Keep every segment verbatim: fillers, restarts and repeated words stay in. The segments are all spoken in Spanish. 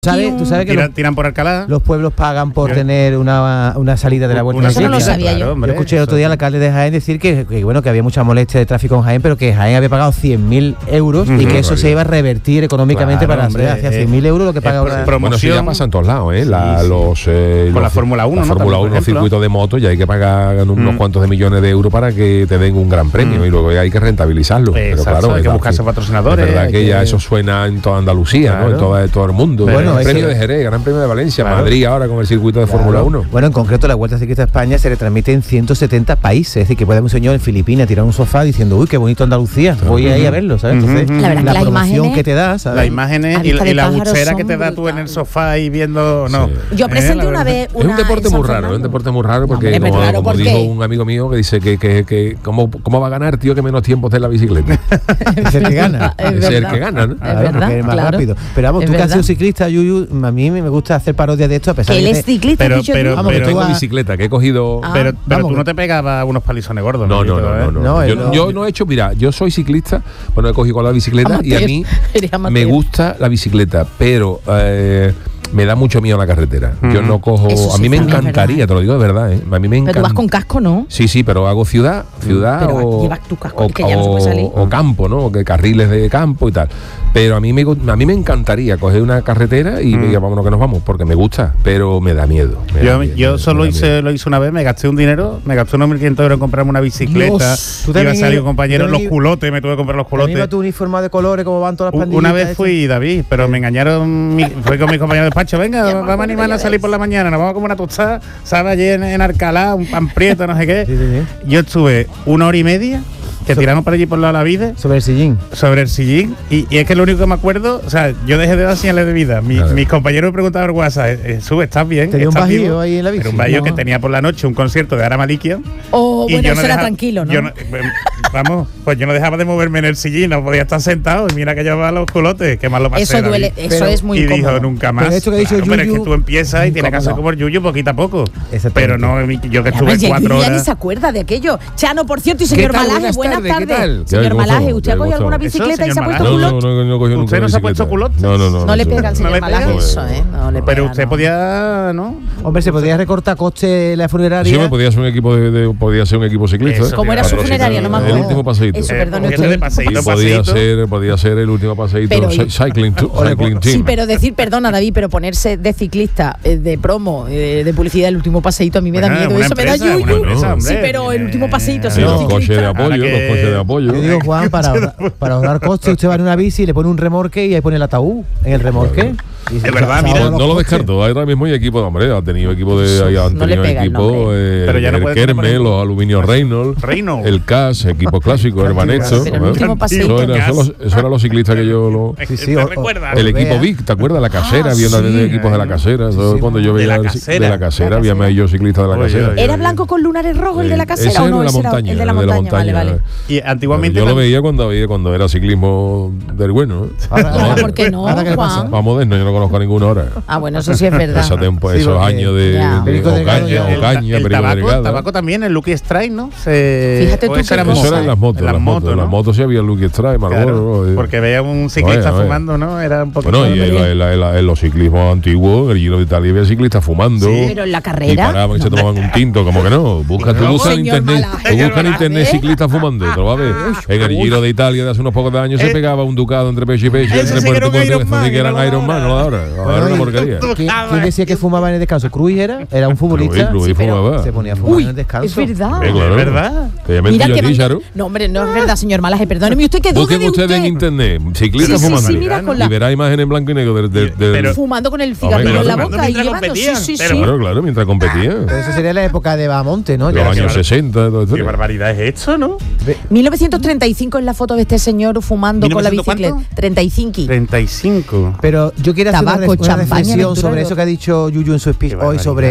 ¿Sabes? ¿Tú sabes que tiran, los, tiran por Alcalá? Los pueblos pagan por tener una, una salida de la Vuelta Una Ciclista? Eso no lo sabía claro, yo. hombre, Yo escuché el otro día al eso. alcalde de Jaén decir que, que bueno que había mucha molestia de tráfico en Jaén, pero que Jaén había pagado cien mil euros Ujú, y que eso vale. se iba a revertir económicamente Claro, para hombre, hacia eh, cien mil euros lo que paga es ahora. pro- Bueno, eso ya promoción. pasa en todos lados, ¿eh? La, Sí, sí. Los, eh, Con la los- Fórmula uno, La ¿no? Fórmula También, por uno, ejemplo. circuito de moto, ya hay que pagar unos Mm. cuantos de millones de euros para que te den un gran premio Mm. y luego hay que rentabilizarlo. Pero Exacto, claro, hay que es buscarse así. patrocinadores, Es verdad hay que, que- ya eso suena en toda Andalucía, Claro. ¿no? En todo, en todo el mundo. Bueno, el es premio que- de Jerez, Gran Premio de Valencia, Claro. Madrid ahora con el circuito de Claro. Fórmula uno. Bueno, en concreto la Vuelta Ciclista a España se retransmite en ciento setenta países, es decir, que puede un señor en Filipinas tirar un sofá diciendo, uy, qué bonito Andalucía, voy ahí a verlo, ¿sabes? Entonces, Ujú. La verdad es que las promoción imágenes- que te da, ¿sabes? Las imágenes A y, vista y de la pájaro buchera son que te da tú en el brutales. sofá y viendo. No. Sí. Yo Eh, presenté la una verdad. vez Es un una deporte en San muy raro, es un Fernando. deporte muy raro porque, hombre, como, pero claro, como ¿por dijo qué? un amigo mío que dice que, que, que ¿cómo, ¿cómo va a ganar, tío, que menos tiempo esté en la bicicleta? Es el que gana. Es Es el verdad. que gana, ¿no? Es Claro, verdad, porque es más claro. rápido. Pero vamos, Es tú que has verdad. sido ciclista, Yuyu, a mí me gusta hacer parodias de esto, a pesar Que él de es que... ciclista, Pero- has dicho tú. pero- Vamos, que pero- tengo tú has- bicicleta, que he cogido... Ah. Pero, pero Vamos, tú no que- te pegabas unos palizones gordos, No, no, Lolito, no, ¿eh? no, no. No, yo, él no. yo no he hecho, mira, yo soy ciclista, bueno, he cogido con la bicicleta y a Amateur, mí eres amateur. me gusta la bicicleta, pero eh, me da mucho miedo la carretera. Yo Ujú. no cojo, Eso a sí mí me también es encantaría, verdad. te lo digo de verdad, ¿eh? A mí me Pero tú encanta. vas con casco, ¿no? Sí, sí, pero hago ciudad, ciudad Pero o, llevas tu casco, o, que ya no se puede salir. o campo, ¿no? O que carriles de campo y tal. Pero a mí me gu- a mí me encantaría coger una carretera y Mm. diga, vámonos que nos vamos, porque me gusta, pero me da miedo. me da Yo, miedo, yo me solo da hice, miedo. lo hice una vez, me gasté un dinero, me gasté unos mil quinientos euros en comprarme una bicicleta. Dios, tú Iba a también salir ibas- un compañero tú los también- culotes, me tuve que comprar los También iba culotes. tu uniformado de colores, como van todas las U- pandillas. Una vez fui, David, pero me engañaron, mi- fui con mis compañeros de despacho, venga, Ya me vamos a acuerdo animar ya a de salir eso. por la mañana, nos vamos a comer una tostada, ¿sabes? Allí en, en Alcalá, un pan prieto, no sé qué. Sí, sí, sí. Yo estuve una hora y media, que tiramos por allí por la Vide, Sobre el sillín. sobre el sillín, y, y es que lo único que me acuerdo, o sea, yo dejé de dar señales de vida. Mi- Claro. Mis compañeros me preguntaban por WhatsApp, Jesús, ¿estás bien? Tenía un ¿Estás bajío vivo?". ahí en la bici. Era un bajío No. que tenía por la noche un concierto de Ara Malikian. O y bueno, yo eso no era dejaba- tranquilo, ¿no? yo eh, vamos, pues yo no dejaba de moverme en el sillín, no podía estar sentado, y mira que llevaba los culotes, que mal lo pasé, Eso David. duele, eso Pero- es muy y incómodo. dijo, nunca más. Pero esto que ha dicho Claro, pero es Yuyu, que tú empiezas y tienes que hacer incómodo. como el Yuyu poquito a poco. Exactamente. Pero no, yo que Además, estuve ya, cuatro ya ni horas. se acuerda de aquello. Chano, por cierto, y ¿Qué señor tal? Malaje, Buenas buenas tardes, ¿qué tardes. tal? Señor ¿Qué Malaje, gustó? ¿usted ha ¿Qué cogido alguna gustó? bicicleta Eso, y se ha señor puesto No, Malaje. culo? no, no, no, no cogió nunca ¿Usted no se ha bicicleta. puesto culote? No, no, no. No le sé. pega al señor le Malaje pega? eso, ¿eh? No le Pero pega, usted no. podía, ¿no? Hombre, se podía recortar coste la funeraria. Sí, me podía ser un equipo de, de- podía ser un equipo ciclista. Eso, ¿Cómo era su Patrocinado. funeraria? No me El acuerdo. último paseíto. Eso, Eh, perdone porque usted. de paseíto, Y podía paseíto. ser, podía ser el último paseíto Pero- cy- cycling, to- cycling team. Sí, pero decir, perdona David, pero ponerse de ciclista, eh, de promo, eh, de publicidad, el último paseíto a mí me da Bueno, miedo. una Eso me da empresa, yuyu. una empresa, Sí, hombre. pero el último paseíto, Sí, ser los coches de ciclista. apoyo, Ahora los que- coches de apoyo. Yo digo, Juan, para, ahorrar- para ahorrar costes, usted va en una bici, le pone un remorque y ahí pone el ataúd en el remorque. Y se- Es verdad, se mira, ahorra No, los no lo costes. descarto, ahora mismo hay equipo de hombre, ha tenido equipo de ahí han No le tenido pega el equipo nombre. eh, Pero ya no el puede Kerme, poner- los Aluminios Reynolds, Reynolds. el C A S, equipo clásico, Hermanesto. Pero el ¿eh? último paseíto. Eso era, eso, los- eso eran los ciclistas que yo lo, Es Sí, que sí, te o- recuerda. o- el Vea. equipo Vic, ¿te acuerdas? La casera, Ah, había sí. de equipos de la casera. Eso sí, cuando yo de veía la el- casera. de la casera, La había casera. más yo ciclista de la Oye, casera. oye, ¿Era blanco con lunares rojos el de la casera Ese o era no? de la Ese era montaña, el de la el montaña, vale, vale. Y antiguamente Yo lo tam- veía cuando veía cuando era ciclismo del bueno. ¿eh? Ahora- ¿Y ahora por qué no, ahora qué le pasa? Juan? Más moderno, yo no conozco a ninguna hora. Ah, bueno, eso sí es verdad. Esa tempo- Sí, esos porque- años de, Ya. de Perico Delgado Ocaña, ya- el, Ocaña, el Perico tabaco, Delgado. tabaco también, el Lucky Strike, ¿no? Se, Fíjate o tú eso qué era cosa. Eso moda. eran las motos, En las motos. ¿no? Las motos sí había Lucky Strike, Marlboro. Claro, eh. porque veía un ciclista Oye, oye. fumando, ¿no? Era un poquito... Bueno, y en, la- en la- en la- en los ciclismos antiguos, en el Giro de Italia había ciclistas fumando. Sí. Pero en la Y carrera. paraban y se tomaban un tinto, como que no. Busca, tú No, buscas en señor internet, Malaje. tú buscas en Señor internet Malaje. ciclistas fumando, te lo vas a ver. En el Giro de Italia de hace unos pocos de años se Eh, pegaba un ducado entre pecho y pecho, ese entre sí que era puerto y un puerto, Iron eso Man, sí que eran no Iron Man, no ahora. Ahora era una porquería. ¿Quién, quién decía que fumaba en el descanso? ¿Cruz era? ¿Era un futbolista? Cruyff, Cruyff Sí, pero fumaba. se ponía a fumar Uy, en el descanso. es verdad. Eh, claro. ¿Es verdad? Te llamé Mira yo que a ti, manda- Charo. No, hombre, no es verdad, señor Malaje. Perdóneme usted que duda Busquen de ustedes usted. en internet, ciclistas Sí, sí, fumando. sí, mira, con la- Y verá imagen en blanco y negro del... del- del- Pero- Fumando con el Hombre, cigarrillo en la claro, boca y mientras llevando. Sí, competían, sí, pero- sí. Claro, claro, mientras competían. Pero eso sería la época de Bahamonte, ¿no? Los Ya- años sesenta, todo esto. Qué barbaridad es esto, ¿no? mil novecientos treinta y cinco es la foto de este señor fumando con la ¿mil novecientos bicicleta. cuánto? treinta y cinco. treinta y cinco. Pero yo quiero hacer una, Tabaco, ref- una champaña, reflexión aventura sobre de- eso que ha dicho Yuyu en su speech Qué hoy, sobre barbaridad.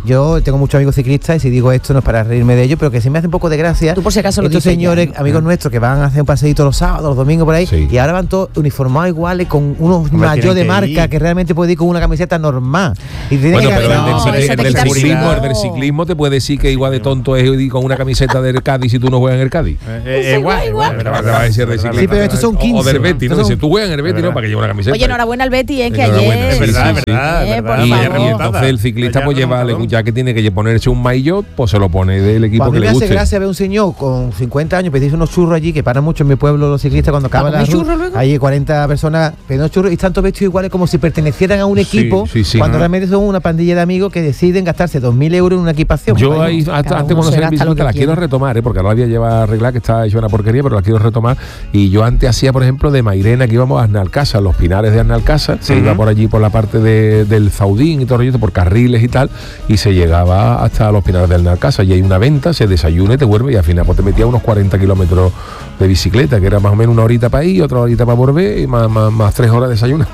yo tengo muchos amigos ciclistas y si digo esto no es para reírme de ellos, pero que sí me hace un poco de gracia. Tú por si acaso lo estos dices señores, ya, ¿no? amigos nuestros, que van a hacer un paseíto los sábados, los domingos por ahí, Sí. y ahora van todos uniformados iguales con unos Hombre, mayos tienen de que marca ir. que realmente puede ir con una camiseta normal. Y tiene Bueno, que pero el haber- del, No, cicli- eso el te del quita ciclismo, seguridad. el del ciclismo te puede decir que igual de tonto es ir con una camiseta del Cádiz si tú no juegas en el Cádiz. Eh, eh, igual, igual. Te va a decir de ciclismo. Sí, pero estos son O- quince. O del Betis, ¿no? Estos son- Dice, tú juegas en el Betis, ¿no? Para que lleve una camiseta. Oye, enhorabuena al Betty, ¿eh? Que Enhorabuena, ayer. es verdad, es verdad, Eh, es por verdad. Y, Vaya y favor. remontada. entonces el ciclista Vaya pues lleva, remontadón. ya que tiene que ponerse un maillot, pues se lo pone del Pues equipo a mí que me le hace guste. gracia ver un señor con cincuenta años pedirse unos churros allí, que paran mucho en mi pueblo los ciclistas cuando acaban comer la ruta. churros luego? Hay cuarenta personas pidiendo churros y están todos vestidos iguales como si pertenecieran a un Sí, equipo, sí, sí. cuando Ajá. realmente son una pandilla de amigos que deciden gastarse dos mil euros en una equipación. Yo Vaya. ahí, hasta- Cada antes uno cuando se se en gasta lo bicicleta que la quiero quiere. retomar, ¿eh? Porque ahora la había llevado arreglada, que está hecha una porquería, pero la quiero retomar. Y yo antes hacía, por ejemplo, de Mairena, que íbamos a Arnalcázar, los pinares de Arnalcázar, se Ujú. iba por allí por la parte de- del Zaudín y todo ello, por carriles y tal, y se llegaba hasta los pinares de Arnalcázar. Y hay una venta, se desayuna y te vuelve, y al final pues te metía unos cuarenta kilómetros de bicicleta, que era más o menos una horita para ir, otra horita para volver, y más, más, más tres horas de desayuno.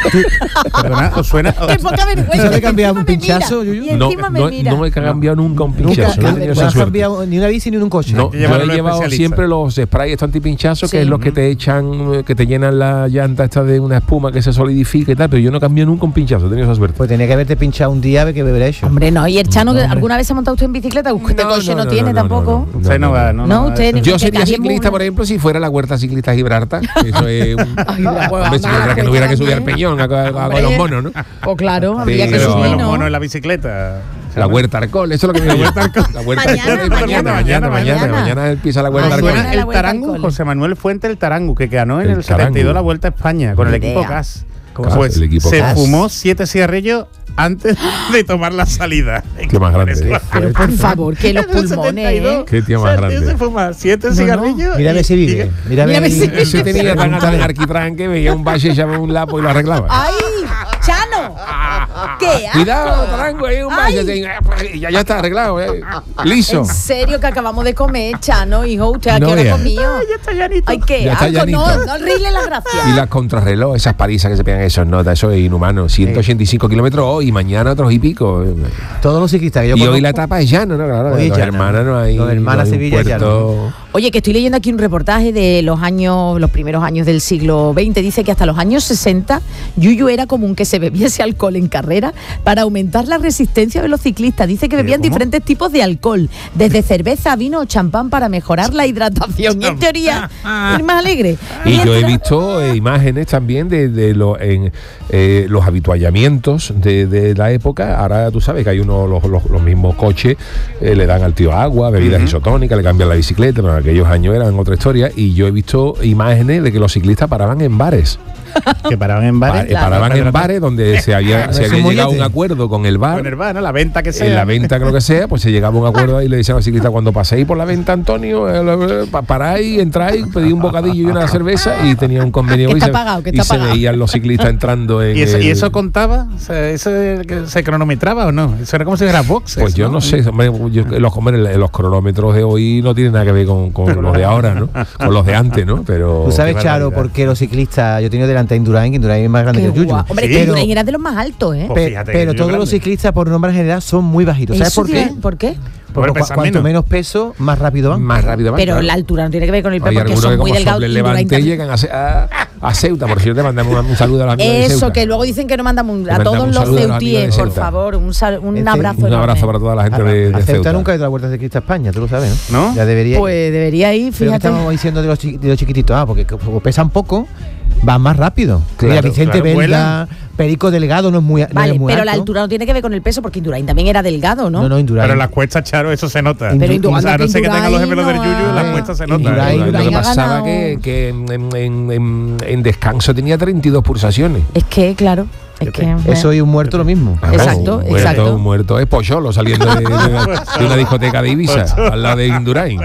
Perdona, ¿os suena? Qué poca vergüenza. ¿Sabes que cambiar encima un me mira, pinchazo, Yuyu? Y No, encima me no, mira. no me he cambiado nunca un Nunca, pinchazo, no he no, tenido no esa has suerte. cambiado ni una bici ni un coche. No, que yo llevarlo he a llevado especialista. siempre los sprays estos antipinchazos, Sí. que es los que te echan, eh, que te llenan la llanta esta de una espuma que se solidifica y tal, pero yo no cambio nunca un pinchazo, he tenido esa suerte. Pues tenía que haberte pinchado un día a ver qué beber hecho. Hombre, no. ¿Y el Chano, No, que hombre. alguna vez se ha montado usted en bicicleta? Usted coche no, tiene tampoco. Usted no va, no, No, no, usted eso. ni- Yo que sería nadie ciclista, mola. por ejemplo, si fuera la Huerta Ciclista Gibraltar. Eso es un... Ay, la hueva, Hombre, si mala fuera que no cuesta hubiera que subir al también. peñón a, a- a- con Hombre. los monos, ¿no? Pues claro, habría Sí, que Pero subir, los ¿no? monos en la bicicleta. La Huerta Arcol, eso es lo que me gusta. La Huerta Mañana, Arcol, mañana, mañana, mañana, mañana. mañana empieza la Huerta ¿Os Mañana. Arcol. suena la el Vuelta al Tarangu? Cole. José Manuel Fuente el Tarangu, que ganó en El el, setenta y dos Tarangu. la Vuelta a España con el Ni equipo idea. C A S. ¿Cómo se- Pues el equipo se C A S? fumó siete cigarrillos antes de tomar la salida. Qué más grande. Pero por favor, que los En el pulmones, setenta y dos, ¿eh? Qué tío más o sea, grande. Se fuma siete No, cigarrillos. Mira a ver y- si vive. y- Mira a ver Mira a ver si si- Ese tenía tan tan arquitrán que veía un valle, echaba un lapo y lo arreglaba. ¡Ay! ¡Chano! ¿Qué asco! Cuidado, Tarango, hay un Ay. valle. y Ya, ya está arreglado, eh. Liso. En serio que acabamos de comer, Chano, hijo, usted aquí No ahora vea. comido. Ya está llanito. Ay, qué Ya está asco, no, llanito. no rile la gracia. Y las contrarreloj, esas parisas que se pegan esos notas, eso es inhumano. ciento ochenta y cinco kilómetros hoy, mañana otros y pico. Todos los ciclistas que yo Y hoy conozco- la etapa es llano, ¿no? Claro, Hoy es los llana. hermanas no hay. Los hermanas no hay un Sevilla es puerto- Oye, que estoy leyendo aquí un reportaje de los años, los primeros años del siglo veinte. Dice que hasta los años sesenta, Yuyu era común que se bebiese alcohol en carrera para aumentar la resistencia de los ciclistas. Dice que bebían ¿Cómo? diferentes tipos de alcohol, desde cerveza, vino o champán para mejorar la hidratación. Y en teoría, ir más alegre. Y yo he Mientras- visto eh, imágenes también de, de lo- en, eh, los habituallamientos de, de la época. Ahora tú sabes que hay unos, los, los- los mismos coches, eh, le dan al tío agua, bebidas Ujú. isotónicas, le cambian la bicicleta, pero en aquellos años eran otra historia. Y yo he visto imágenes de que los ciclistas paraban en bares. Que paraban en Pa- bares. eh, paraban en bares donde se había, se Es había un llegado a un mollete. acuerdo con el bar. Con el bar, ¿no? La venta que sea. En la venta, creo que sea, pues se llegaba a un acuerdo ahí y le decían al ciclista: cuando paséis por la venta, Antonio, eh, pa- paráis, entráis, pedí un bocadillo y una cerveza, y tenía un convenio. Que y está se, pagado, que y está se pagado. veían los ciclistas entrando en. ¿Y eso, ¿Y el- eso contaba? O sea, ¿eso que se cronometraba o no? Eso era como si fuera boxes. Pues yo no sé, hombre, yo- los, hombre, los cronómetros de hoy no tienen nada que ver con, con los de ahora, ¿no? Con los de antes, ¿no? Pero. Tú sabes, Qué Charo, barbaridad. por qué los ciclistas. Yo he tenido delante a Indurain, que Indurain es más grande Qué que el Yuyu. guau. Hombre, Sí. que Pero- Indurain era de los más altos, ¿eh? Pues Pe- fíjate que pero yo todos los grande. ciclistas, por norma general, son muy bajitos. ¿Sabes ¿Eso por qué? tiene- ¿Por qué? Porque Porque cua- pesan cuanto menos. menos peso, más rápido van. Más rápido van, Pero claro. la altura no tiene que ver con el Hay peso, porque algunos son que muy como delgados. soplen Indurain levante también. llegan a, Ce- a, a Ceuta. Por cierto, te mandamos un, un saludo a la amiga de Eso, Ceuta. que luego dicen que no mandamos un- Le a mandamos todos un los saludo a los amigos de ceutíes, por Ceuta. favor, un, sal- un Este- abrazo. Un enorme. abrazo para toda la gente de, de A Ceuta Ceuta. nunca ha ido a la Vuelta Ciclista a España, tú lo sabes, ¿no? ¿No? Ya debería. Pues debería ir, Pero que fíjate. estamos diciendo de los, chi- de los chiquititos, ah, porque como pesan poco, van más rápido. Claro, Mira, Vicente claro, Belda, Perico Delgado no es muy, no Vale, es muy pero la alto. altura no tiene que ver con el peso, porque Indurain también era delgado, ¿no? No, no, Indurain. Pero en las cuestas, Charo, eso se nota. Pero O Indurain- sea, a no ser que tengan los Indurain gemelos del no Yuyu, en ha- las cuestas se Indurain- nota. Lo que Indurain ha pasaba ganado. que, que en, en- en- en descanso tenía treinta y dos pulsaciones. Es que, claro, es que... Eso y un muerto lo mismo. Vamos, Exacto, un muerto, exacto. Un muerto es Pocholo saliendo de, de una, de una discoteca de Ibiza, al lado de Indurain.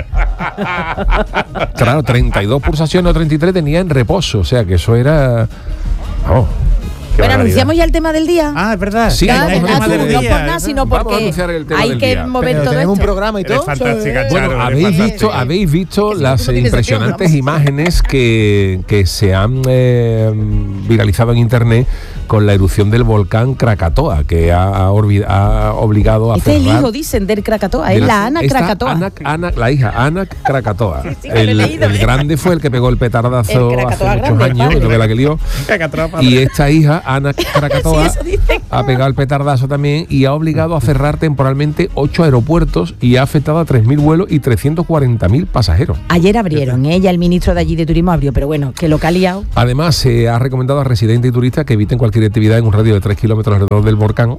Claro, treinta y dos pulsaciones o treinta y tres tenía en reposo, o sea que eso era. Vamos. Qué Bueno, barbaridad. anunciamos ya el tema del día. Ah, es verdad. Sí, Ya, hay hay un ah, tema tú, del no día, por nada, eso. sino Vamos a porque anunciar el tema hay del que día. mover Pero todo tenemos esto. un programa y Eres todo. fantástica, Sí. Charo. Bueno, eres habéis fantástica. visto, habéis visto Que si las tú tienes impresionantes sección, imágenes que, que se han eh, viralizado en internet con la erupción del volcán Krakatoa, que ha, ha, orbi- ha obligado a Este es el cerrar... hijo, dicen, del Krakatoa, es la Ana Esta Krakatoa. Ana- Ana- la hija, Ana Krakatoa. Sí, sí, que lo he el, leído, el ¿eh? grande fue el que pegó el petardazo El Krakatoa hace muchos grande, años, padre. y lo que la que lió. Y esta hija, Ana Krakatoa, Sí, eso dicen. ha pegado el petardazo también y ha obligado a cerrar temporalmente ocho aeropuertos y ha afectado a tres mil vuelos y trescientos cuarenta mil pasajeros. Ayer abrieron, ¿eh? Ya el ministro de allí de turismo abrió, pero bueno, que lo que ha liado. Además, se ha recomendado a residentes y turistas que eviten cualquier actividad en un radio de tres kilómetros alrededor del volcán.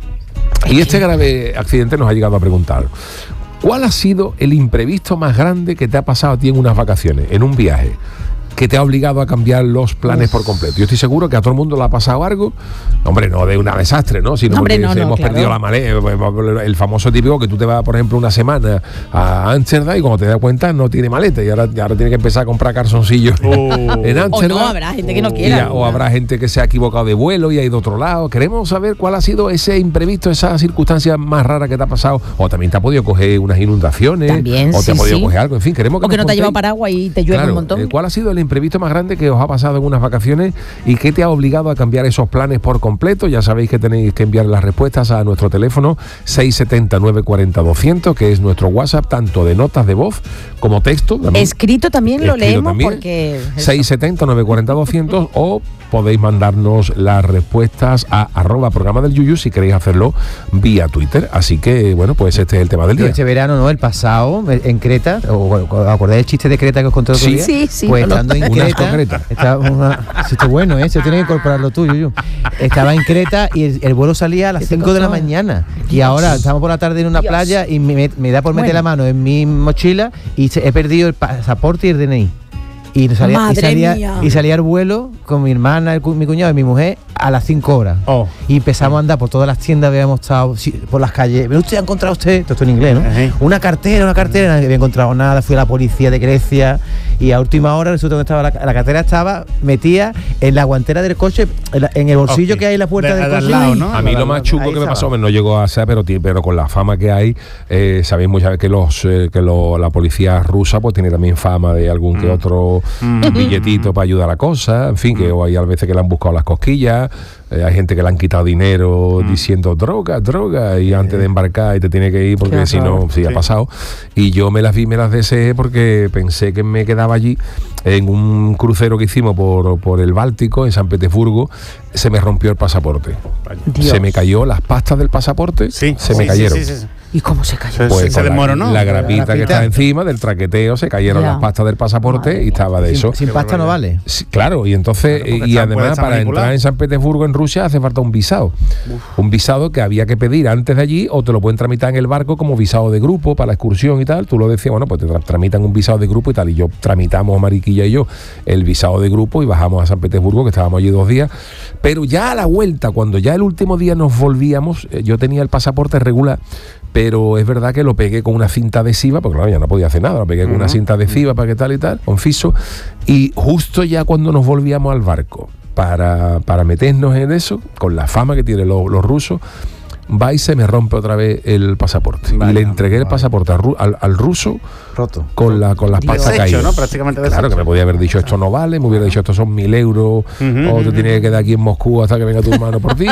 Y este grave accidente nos ha llegado a preguntar: ¿cuál ha sido el imprevisto más grande que te ha pasado a ti en unas vacaciones, en un viaje, que te ha obligado a cambiar los planes por completo? Yo estoy seguro que a todo el mundo le ha pasado algo, hombre, no de un desastre, ¿no? Sino No, hombre, porque no, se no, hemos claro. perdido la maleta, el famoso típico que tú te vas, por ejemplo, una semana a Ámsterdam y cuando te das cuenta no tiene maleta y ahora, y ahora tiene que empezar a comprar calzoncillos en O Ámsterdam. no, habrá gente que no Y quiera. a- o habrá gente que se ha equivocado de vuelo y ha ido a otro lado. Queremos saber cuál ha sido ese imprevisto, esa circunstancia más rara que te ha pasado. O también te ha podido coger unas inundaciones. También, o te sí, ha podido sí. coger algo. En fin, queremos que O que nos no te ha llevado contéis. paraguas y te llueve Claro, un montón. eh, ¿cuál ha sido el imprevisto más grande que os ha pasado en unas vacaciones y qué te ha obligado a cambiar esos planes por completo? Ya sabéis que tenéis que enviar las respuestas a nuestro teléfono seis siete cero, nueve cuatro cero, doscientos, que es nuestro WhatsApp, tanto de notas de voz como texto. También. Escrito también lo Escrito leemos también. porque... seis siete cero, nueve cuatro cero, doscientos o podéis mandarnos las respuestas a arroba programa del Yuyu si queréis hacerlo vía Twitter. Así que, bueno, pues este es el tema del Yo día. este verano, ¿no? El pasado, en Creta, o bueno, ¿acordáis del chiste de Creta que os conté el otro Sí. día? Sí, sí, Pues lo- estando en Unas Creta, concretas. estaba una, sí, está bueno, ¿eh? Se tiene que incorporarlo tú, Yuyu. Estaba en Creta y el, el vuelo salía a las ¿Qué te cinco de la costó? mañana. Y ahora estamos por la tarde en una Dios. playa y me, me- me da por meter Bueno. la mano en mi mochila y se- he perdido el pasaporte y el D N I. Y salía, y, Madre salía, mía. y salía el vuelo con mi hermana, el cu- mi cuñado y mi mujer a las cinco horas. Oh. Y empezamos a andar por todas las tiendas, habíamos estado sí, por las calles. ¿Pero usted ha encontrado usted? Todo esto en inglés, ¿no? Ajá. Una cartera, una cartera, no había encontrado nada. Fui a la policía de Grecia y a última hora resulta que estaba la, la cartera estaba metida en la guantera del coche, en, la- en el bolsillo Ok. que hay en la puerta De- del de al coche. lado, ¿no? A mí lo más chungo Ahí que me estaba. pasó, no llegó a ser, pero, ti- pero con la fama que hay, eh, sabéis muchas veces que los eh, que lo- la policía rusa pues tiene también fama de algún que otro billetito para ayudar a la cosa, en fin, que o hay a veces que le han buscado las cosquillas, eh, hay gente que le han quitado dinero diciendo droga, droga, y antes de embarcar y te tiene que ir porque Qué si horror. no, sí, ha Sí. pasado. Y yo me las vi, me las deseé porque pensé que me quedaba allí en un crucero que hicimos por, por el Báltico, en San Petersburgo, se me rompió el pasaporte. Dios. Se me cayó las pastas del pasaporte, Sí, se sí, me sí, cayeron. sí, sí, sí. ¿Y cómo se cayó? Sí, Pues se con la- desmoronó. La, grapita La que grapita. está encima del traqueteo, se cayeron Ya. las pastas del pasaporte Madre y estaba de Sin, eso. sin Qué pasta no barbaridad. vale. Sí, claro, y entonces, Claro, porque y está- puede además estar para manipulado. entrar en San Petersburgo, en Rusia, hace falta un visado. Un visado que había que pedir antes de allí o te lo pueden tramitar en el barco como visado de grupo para la excursión y tal. Tú lo decías, bueno, pues te tra- tramitan un visado de grupo y tal. Y yo tramitamos, Mariquilla y yo, el visado de grupo y bajamos a San Petersburgo, que estábamos allí dos días. Pero ya a la vuelta, cuando ya el último día nos volvíamos, eh, yo tenía el pasaporte regular. Pero es verdad que lo pegué con una cinta adhesiva, porque claro, ya no podía hacer nada, lo pegué con una cinta adhesiva para que tal y tal, con fiso, y justo ya cuando nos volvíamos al barco para, para meternos en eso, con la fama que tienen los, los rusos, va y se me rompe otra vez el pasaporte. Vaya, y le entregué el vaya. pasaporte al, ru- al, al ruso Roto. con, la, con las Dios. pastas Deshecho, caídas. ¿no? Prácticamente Claro, que deshecho. me podía haber dicho esto no vale, me hubiera dicho esto son mil euros, Ujú, o te ujú, tienes que quedar aquí en Moscú hasta que venga tu hermano por ti.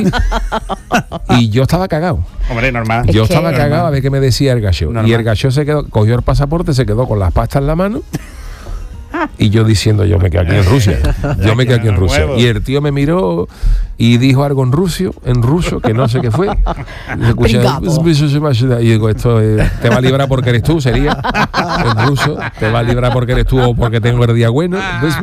Y yo estaba cagado. Hombre, normal. Es Yo que- estaba cagado a ver qué me decía el gallo. Normal. Y el gallo se quedó, cogió el pasaporte, se quedó con las pastas en la mano. Y yo diciendo, yo me quedo aquí en Rusia. Yo me quedo aquí en Rusia. Huevo. Y el tío me miró y dijo algo en ruso, en ruso, que no sé qué fue. Y se escucha, Brigado. y digo, esto eh, te va a librar porque eres tú, sería. En ruso, te va a librar porque eres tú o porque tengo el día bueno.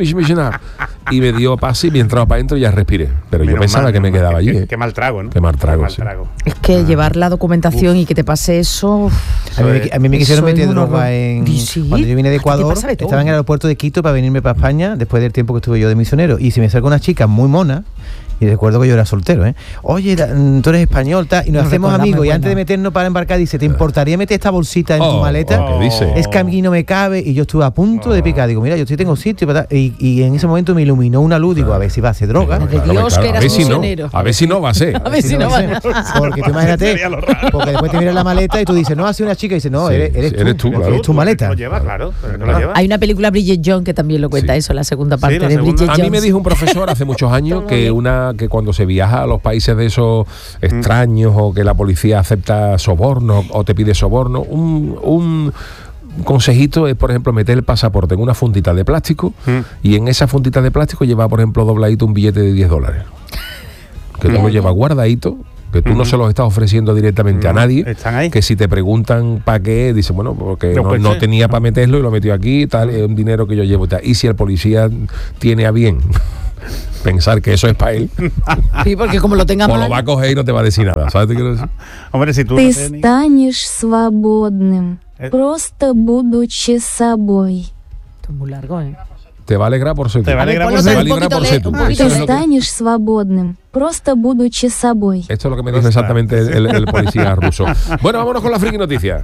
Y me dio pase y me entraba para adentro y ya respiré. Pero yo Menos pensaba mal, que me menos mal. quedaba allí. Qué, eh. qué mal trago, ¿no? Qué mal trago, Qué mal sí. trago. Es que llevar la documentación y que te pase eso... A mí, me- a mí me quisieron Eso es meter un droga horror. en. Di- sí. Cuando yo vine de A ti te Ecuador, pasa de todo. estaba en el aeropuerto de Quito para venirme para España después del tiempo que estuve yo de misionero. Y se me acerca una chica muy mona. Y recuerdo que yo era soltero, ¿eh? Oye, da- mm, tú eres español, tal. Y nos No hacemos recuerdas, amigos. muy Y antes de buena. meternos para embarcar, dice: ¿te importaría meter esta bolsita en tu Oh, maleta? oh, ¿qué dice? Es que a mí no me cabe. Y yo estuve a punto de picar. Digo, mira, yo sí tengo sitio. para tal. Y, y en ese momento me iluminó una luz. Digo, a ver si va a hacer droga. Madre Claro, Dios, claro, que a eras ver si no, misionero. a ver si no va a ser. A ver si no va va a ser. Porque tú imagínate, Sería lo raro. porque después te miras la maleta y tú dices, no, ha sido una chica. Y dices, no, Sí, eres, eres sí, tú. eres tú, claro. Es tu maleta. Lo lleva, claro. pero no lo lleva. Hay una película, Bridget Jones, Jones, que también lo cuenta Sí. eso, la segunda parte la de segunda. Bridget A Jones. mí me dijo un profesor hace muchos años que una que cuando se viaja a los países de esos extraños o que la policía acepta soborno o te pide soborno, un, un consejito es, por ejemplo, meter el pasaporte en una fundita de plástico Mm. y en esa fundita de plástico lleva, por ejemplo, dobladito un billete de diez dólares. Que tú lo llevas guardadito, que tú no Ujú. se los estás ofreciendo directamente a No, nadie. están ahí. Que si te preguntan para qué, dice, bueno, porque No, no, pues no sí. tenía para meterlo y lo metió aquí, tal, es un dinero que yo llevo. Tal. Y si el policía tiene a bien pensar que eso es para él, Sí, porque como lo tenga pues mal, lo va a coger y no te va a decir nada. ¿Sabes qué quiero decir? Hombre, si tú Ты no tienes- станешь свободным, Э. просто будучи собой. esto es muy largo, ¿eh? Te va a alegrar por ser Te tú. va a alegrar ponlo por Te ser va a un alegrar poquito por le- ser tú. un Eso poquito Ты es le- lo que- станешь свободным, просто будучи собой. Esto es lo que me dice exactamente el, el- el policía ruso. Bueno, vámonos con la friki noticia.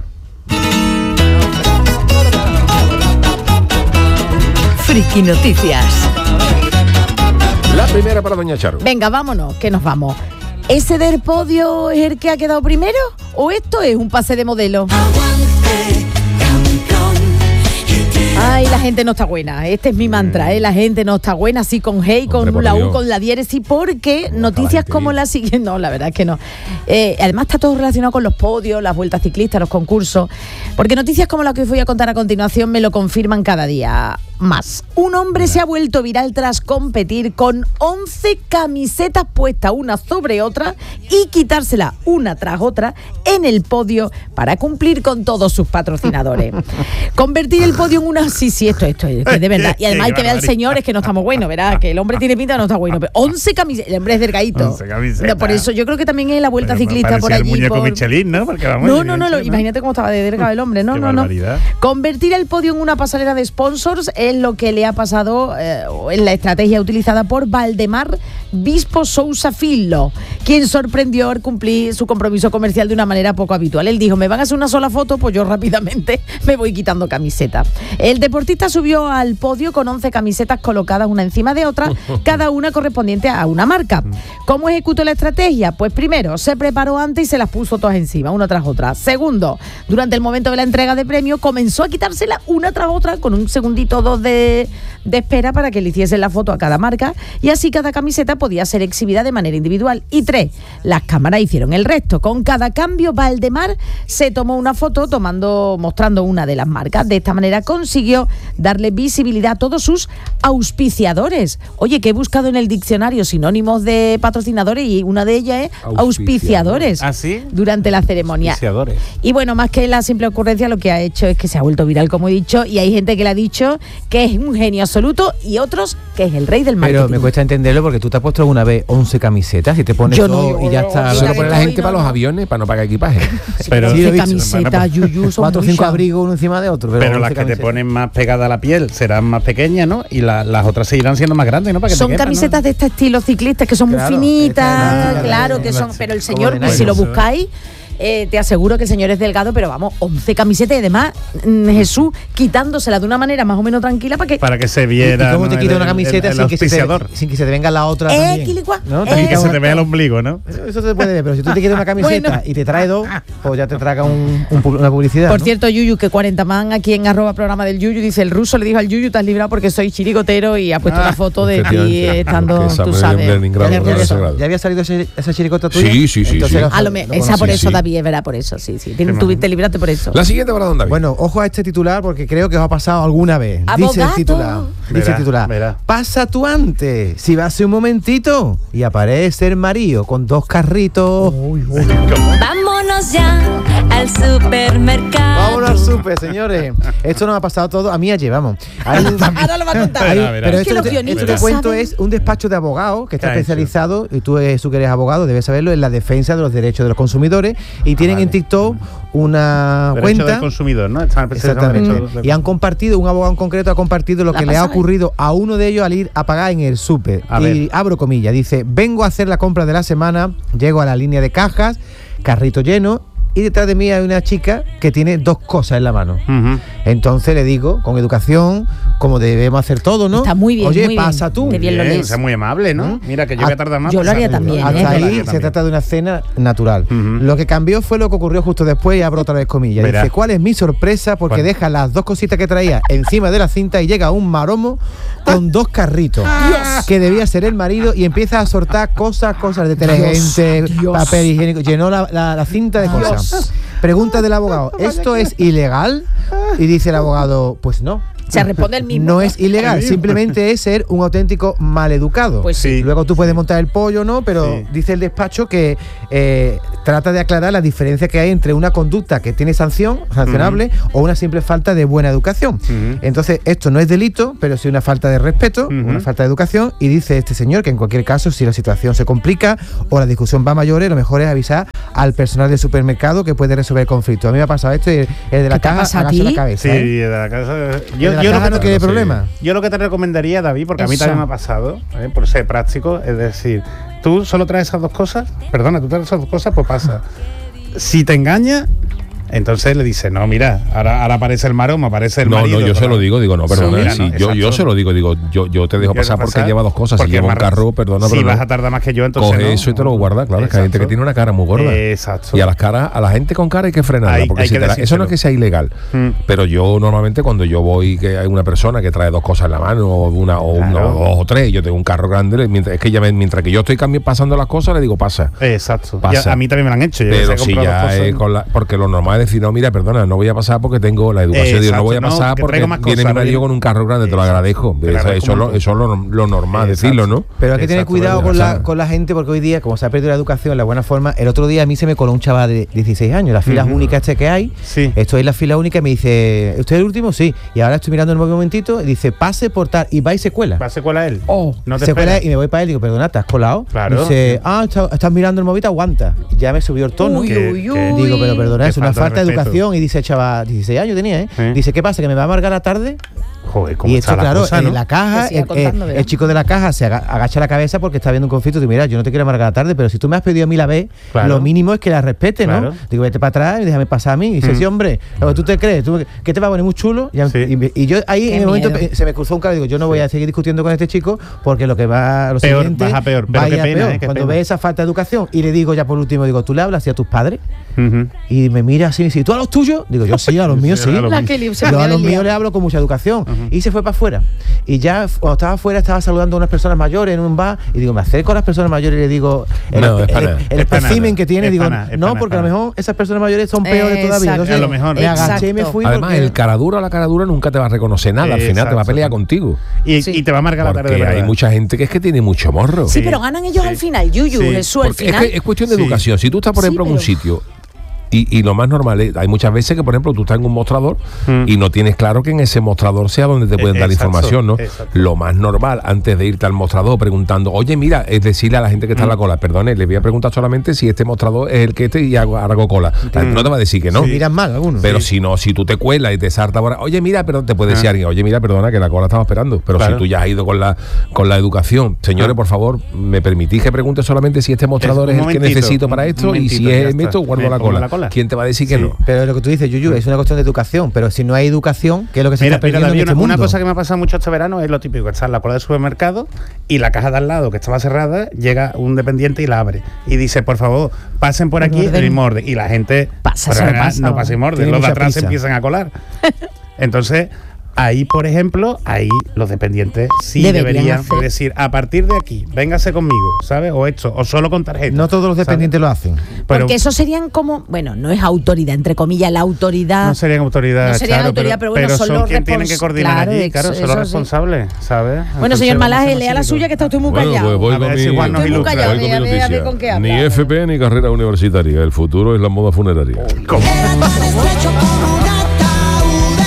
Friki Noticias. La primera para Doña Charo. Venga, vámonos, que nos vamos. ¿Ese del podio es el que ha quedado primero? ¿O esto es un pase de modelo? Ay, la gente no está buena. Este es mi mantra, ¿eh? La gente no está buena, sí, con Hey, con Hombre, por la U, Dios. con la diéresis, porque ¿Cómo noticias está la gente como bien? la siguiente. No, la verdad es que no. Eh, además, está todo relacionado con los podios, las vueltas ciclistas, los concursos. Porque noticias como la que os voy a contar a continuación me lo confirman cada día más. Un hombre se ha vuelto viral tras competir con once camisetas puestas una sobre otra y quitársela una tras otra en el podio para cumplir con todos sus patrocinadores. Convertir el podio en una... Sí, sí, esto, esto es que de verdad. Y además hay que ver al señor, es que no estamos buenos, ¿verdad? Que el hombre tiene pinta de no está bueno. Pero once camisetas, el hombre es delgadito. once camisetas. No, por eso yo creo que también es la vuelta Pero me ciclista por parecía allí. el muñeco por- Michelin, ¿no? Porque vamos, no, el no, no, lo- Michelin, imagínate cómo estaba de delgado el hombre. No, Qué no, no. barbaridad. Convertir el podio en una pasarela de sponsors es lo que le ha pasado eh, en la estrategia utilizada por Valdemar Bispo Sousa Fillo, quien sorprendió al cumplir su compromiso comercial de una manera poco habitual. Él dijo, me van a hacer una sola foto, pues yo rápidamente me voy quitando camiseta. El deportista subió al podio con once camisetas colocadas una encima de otra, cada una correspondiente a una marca. ¿Cómo ejecutó la estrategia? Pues primero, se preparó antes y se las puso todas encima, una tras otra. Segundo, durante el momento de la entrega de premio, comenzó a quitársela una tras otra con un segundito o dos de, de espera para que le hiciesen la foto a cada marca y así cada camiseta podía ser exhibida de manera individual. Y tres, las cámaras hicieron el resto. Con cada cambio, Valdemar se tomó una foto tomando, mostrando una de las marcas. De esta manera consiguió darle visibilidad a todos sus auspiciadores. Oye, que he buscado en el diccionario sinónimos de patrocinadores y una de ellas es auspiciadores. ¿Ah, sí? Durante la ceremonia. Auspiciadores. Y bueno, más que la simple ocurrencia, lo que ha hecho es que se ha vuelto viral, como he dicho, y hay gente que le ha dicho que es un genio absoluto y otros que es el rey del marketing. Pero me cuesta entenderlo porque tú te has puesto alguna vez once camisetas y te pones Yo no, todo yo y ya no, está. mira Eso lo que pone la estoy, gente no, para los no. aviones, para no pagar equipaje. Pero, Sí, lo he once visto. camisetas, Bueno, yuyu, son Cuatro o cinco muchas. abrigos uno encima de otro. Pero, pero once las que te camisetas. ponen más pegada a la piel serán más pequeñas, ¿no? Y la- las otras seguirán siendo más grandes, ¿no? Para que te Son quepan, ¿no? camisetas de este estilo ciclistas que son Claro, muy finitas, esta es la- claro la- que la- son, la- pero el como señor, de pues, si lo nylon, buscáis, eh, te aseguro que el señor es delgado, pero vamos, once camisetas y además mm, Jesús quitándosela de una manera más o menos tranquila para que... Para que se ¿Y viera. cómo te ¿no? quita el- una el- camiseta el sin, que se auspiciador. te, sin que se te venga la otra Eh, también? quilicua, ¿No? eh. Te Y que quita se una- te vea el ombligo, ¿no? Eso, eso se puede ver, pero si tú te quieres una camiseta Bueno. y te trae dos, pues ya te traga un, un pu- una publicidad. Por ¿no? cierto, Yuyu, que cuarenta man aquí en arroba programa del Yuyu, dice, el ruso le dijo al Yuyu, te has librado porque soy chirigotero y ha puesto Ah, una foto de ti efectivamente, estando, porque esa tú me- sabes. me- me- Ya, grado, había- grado, ya- grado. ya había salido ese- esa chiricota tuya. Sí, sí, sí, Entonces sí. lo- A lo me- lo esa conocí. por Sí, eso, sí. David, es verdad, por eso, sí, sí. Tienes- Qué Tuviste librarte por eso. La siguiente para Don David. Bueno, ojo a este titular porque creo que os ha pasado alguna vez. Dice Abogado. el titular. Dice Verá, el titular. verá. Pasa tú antes, si vas un momentito y aparece el marido con dos carritos. Vámonos ya al supermercado. Vámonos al súper, señores. Esto nos ha pasado todo a mí ayer, vamos. Hay un- Ahora lo va a contar. hay- Verá, verá. pero Es que esto, los que te, guionistas esto que cuento saben- es un despacho de abogados que está ¿Qué ha hecho? especializado, y tú, eh, tú que eres abogado, debes saberlo, en la defensa de los derechos de los consumidores. Y tienen vale. en TikTok una Derecho cuenta. del consumidor, ¿no? Están especializados en Exactamente. derecho del- Y han compartido, un abogado en concreto ha compartido lo La que le ha pasada. ocurrido a uno de ellos al ir a pagar en el súper. A Y ver. abro comillas, dice, vengo a hacer la compra de la semana, llego a la línea de cajas, carrito lleno, y detrás de mí hay una chica que tiene dos cosas en la mano. Ujú. Entonces le digo, con educación, como debemos hacer todo, ¿no? Está muy bien, Oye, muy bien. pasa tú. Qué bien lo Bien, lees. o sea, muy amable, ¿no? Mira, que yo voy a tardar más. Yo lo haría pasar. también, Hasta ¿eh? ahí Yo se también. trata de una escena natural. Ujú. Lo que cambió fue lo que ocurrió justo después y abro otra vez comillas. Verá. Dice, ¿cuál es mi sorpresa? Porque ¿Cuál? deja las dos cositas que traía encima de la cinta y llega un maromo con dos carritos. Que debía ser el marido y empieza a soltar cosas, cosas de detergente, Dios. papel higiénico. Llenó la, la- la cinta de cosas. Pregunta del abogado, ¿esto es ilegal? Y dice el abogado, pues no. Se responde el mismo. No es ilegal, simplemente es ser un auténtico maleducado. Pues sí. Luego tú puedes montar el pollo, ¿no? Pero Sí. dice el despacho que eh, trata de aclarar la diferencia que hay entre una conducta que tiene sanción, sancionable, o una simple falta de buena educación. Ujú. Entonces, esto no es delito, pero sí una falta de respeto, Ujú. una falta de educación, y dice este señor que en cualquier caso, si la situación se complica o la discusión va a mayores, lo mejor es avisar al personal del supermercado que puede resolver el conflicto. A mí me ha pasado esto y el de la ¿Qué te caja pasa a agacha ti? la cabeza. Sí, ¿eh? de la casa. Yo, de la caja no quiere sí. problema. Yo lo que te recomendaría, David, porque a mí Eso. también me ha pasado, ¿eh? Por ser práctico, es decir, tú solo traes esas dos cosas, perdona, tú traes esas dos cosas, pues pasa. Si te engaña, entonces le dice, no, mira, ahora, ahora aparece el maromo, aparece el No, marido. no, yo se pero- lo digo, digo, no, perdona, mira, si no, yo, yo exacto. se lo digo, digo, yo, yo te dejo ¿Quieres pasar porque pasar? lleva dos cosas, si Porque lleva un más carro, rápido. perdona, Si pero vas no. a tardar más que yo, entonces Coge no. eso y te lo guarda, claro, es que hay gente que Exacto. tiene una cara muy gorda. Exacto. Y a las caras, a la gente con cara hay que frenarla, Hay- porque hay si que te la- eso decírselo. no es que sea ilegal, Mm. pero yo normalmente cuando yo voy, que hay una persona que trae dos cosas en la mano, o una, o una, Claro. o dos o tres, yo tengo un carro grande, le- mientras, es que ya me- mientras que yo estoy cambi- pasando las cosas, le digo, pasa. Exacto. Pasa. Ya, a mí también me lo han hecho. Yo Pero he si comprado ya cosas- es con la, porque lo normal es decir, no, mira, perdona, no voy a pasar porque tengo la educación. Digo, no Exacto, voy a no, pasar que porque traigo más viene cosas, mi marido viene- con un carro grande, te lo Exacto. agradezco. Te lo Eso, agradezco eso, es lo, mucho. eso es lo, lo normal, Exacto. decirlo, ¿no? Pero hay que tener Exacto, cuidado verdad, con la, ¿sabes? con la gente porque hoy día, como se ha perdido la educación, la buena forma, el otro día a mí se me coló un chaval de dieciséis años, las filas Ujú. únicas este que hay, Sí. estoy en la fila única y me dice, ¿usted es el último? Sí. Y ahora estoy mirando el móvil un momentito y dice, pase por tal, y va y se cuela. ¿Va a ser cuál es él? Oh, no te se cuela esperas. y me voy para él y digo, perdona, ¿te has colado? Claro. Dice, ah, está- estás mirando el móvil, aguanta. Y ya me subió el tono. Uy, que- uy, que- uy. Digo, pero perdona, Qué es una falta de falta de respeto. educación. Y dice el chaval, dieciséis años tenía, ¿eh? Sí. Dice, ¿qué pasa? ¿Que me va a amargar la tarde? Joder, cómo Y está esto, la claro, cosa, ¿no? en la caja, Que siga el, contando, el- ¿verdad? el chico de la caja se aga- agacha la cabeza porque está viendo un conflicto. Digo, mira, yo no te quiero amargar la tarde, pero si tú me has pedido a mí la vez, Claro. lo mínimo es que la respete, ¿no? Claro. Digo, vete para atrás y déjame pasar a mí. Y dice, Mm. sí, hombre, lo que tú te crees, ¿tú, ¿qué te va a poner muy chulo? Y, Sí. y me- y yo ahí Qué en el momento miedo. pe- se me cruzó un cable. Digo, yo no voy a seguir discutiendo con este chico porque lo que va a lo Peor, siguiente vas a peor, pero va a qué ir a pena, peor. eh, qué Cuando pena. ve esa falta de educación y le digo ya por último, digo, ¿tú le hablas así a tus padres? Ujú. Y me mira así y dice, ¿tú a los tuyos? Digo, yo sí, a los míos sí. a los La que li- se Yo ponía a los el míos lío. le hablo con mucha educación. Y se fue para afuera. Y ya f- cuando estaba afuera estaba saludando a unas personas mayores en un bar. Y digo, me acerco a las personas mayores y le digo, el, No, el- es para el- nada. el Es para espécimen nada. que tiene, Es digo, para nada, es no, para porque a lo nada. mejor esas personas mayores son peores todavía. Exacto. Entonces, A lo mejor. me agaché y me Exacto. fui. Además, porque- el cara duro a la cara dura nunca te va a reconocer nada, al final te va a Exacto. pelear contigo. Y, Sí. y te va a marcar la tarde de Porque verdad. hay mucha gente que es que tiene mucho morro. Sí, Sí. pero ganan ellos Sí. al final, Yuyu, Sí. Jesús, al Porque es, final. que es cuestión de Sí. educación. Si tú estás, por Sí, ejemplo, en un pero- sitio y, y lo más normal es, hay muchas veces que, por ejemplo, tú estás en un mostrador Mm. y no tienes claro que en ese mostrador sea donde te pueden Eh, dar la exacto, información, ¿no? exacto. Lo más normal, antes de irte al mostrador preguntando, oye, mira, es decirle a la gente que está en la cola, perdone, le voy a preguntar solamente si este mostrador es el que este y hago, hago cola. La gente no te va a decir que no. Se miran mal algunos. Pero Sí. si no, si tú te cuelas y te salta por ahí, oye, mira, pero te puede decir Ah. alguien, oye, mira, perdona, que la cola estaba esperando. Pero Claro. si tú ya has ido con la con la educación, señores, Ah. por favor, me permitís que pregunte solamente si este mostrador Es- es, un el que momentito, necesito para un esto y momentito, si ya es está. esto, guardo Me la pongo cola. la cola. ¿Quién te va a decir que Sí. no? Pero lo que tú dices, Yuyu, es una cuestión de educación. Pero si no hay educación, ¿qué es lo que se Mira, está mira, perdiendo David, en este una, una mundo? cosa que me ha pasado mucho este verano es lo típico, estar en la cola del supermercado y la caja de al lado, que estaba cerrada, llega un dependiente y la abre. Y dice, por favor, pasen por Por aquí orden. el morde. Y la gente Pasa, por eso no general, pasa. no pasa y morde. Tiene Los de mucha atrás se prisa. empiezan a colar. Entonces, ahí, por ejemplo, ahí los dependientes sí Deberían deberían hacer. decir, a partir de aquí, véngase conmigo, ¿sabes? O esto, o solo con tarjeta. No todos los ¿sabes? dependientes lo hacen. Pero Porque eso serían como, bueno, no es autoridad, entre comillas, la autoridad. no serían autoridad, No serían Charo, autoridad, pero bueno, son los quien tienen que respons- coordinar claro, allí, ex- claro, son eso los sí. responsables, ¿sabes? Bueno, Entonces, señor vamos a Malaje, ser lea la así, suya, que está usted muy Bueno, callado. pues voy A con ver mi, si Juan nos Estoy muy ilustra. callado, voy con mi a ver, a ver noticia. con qué Ni habla. F P ni carrera universitaria. El futuro es la moda funeraria.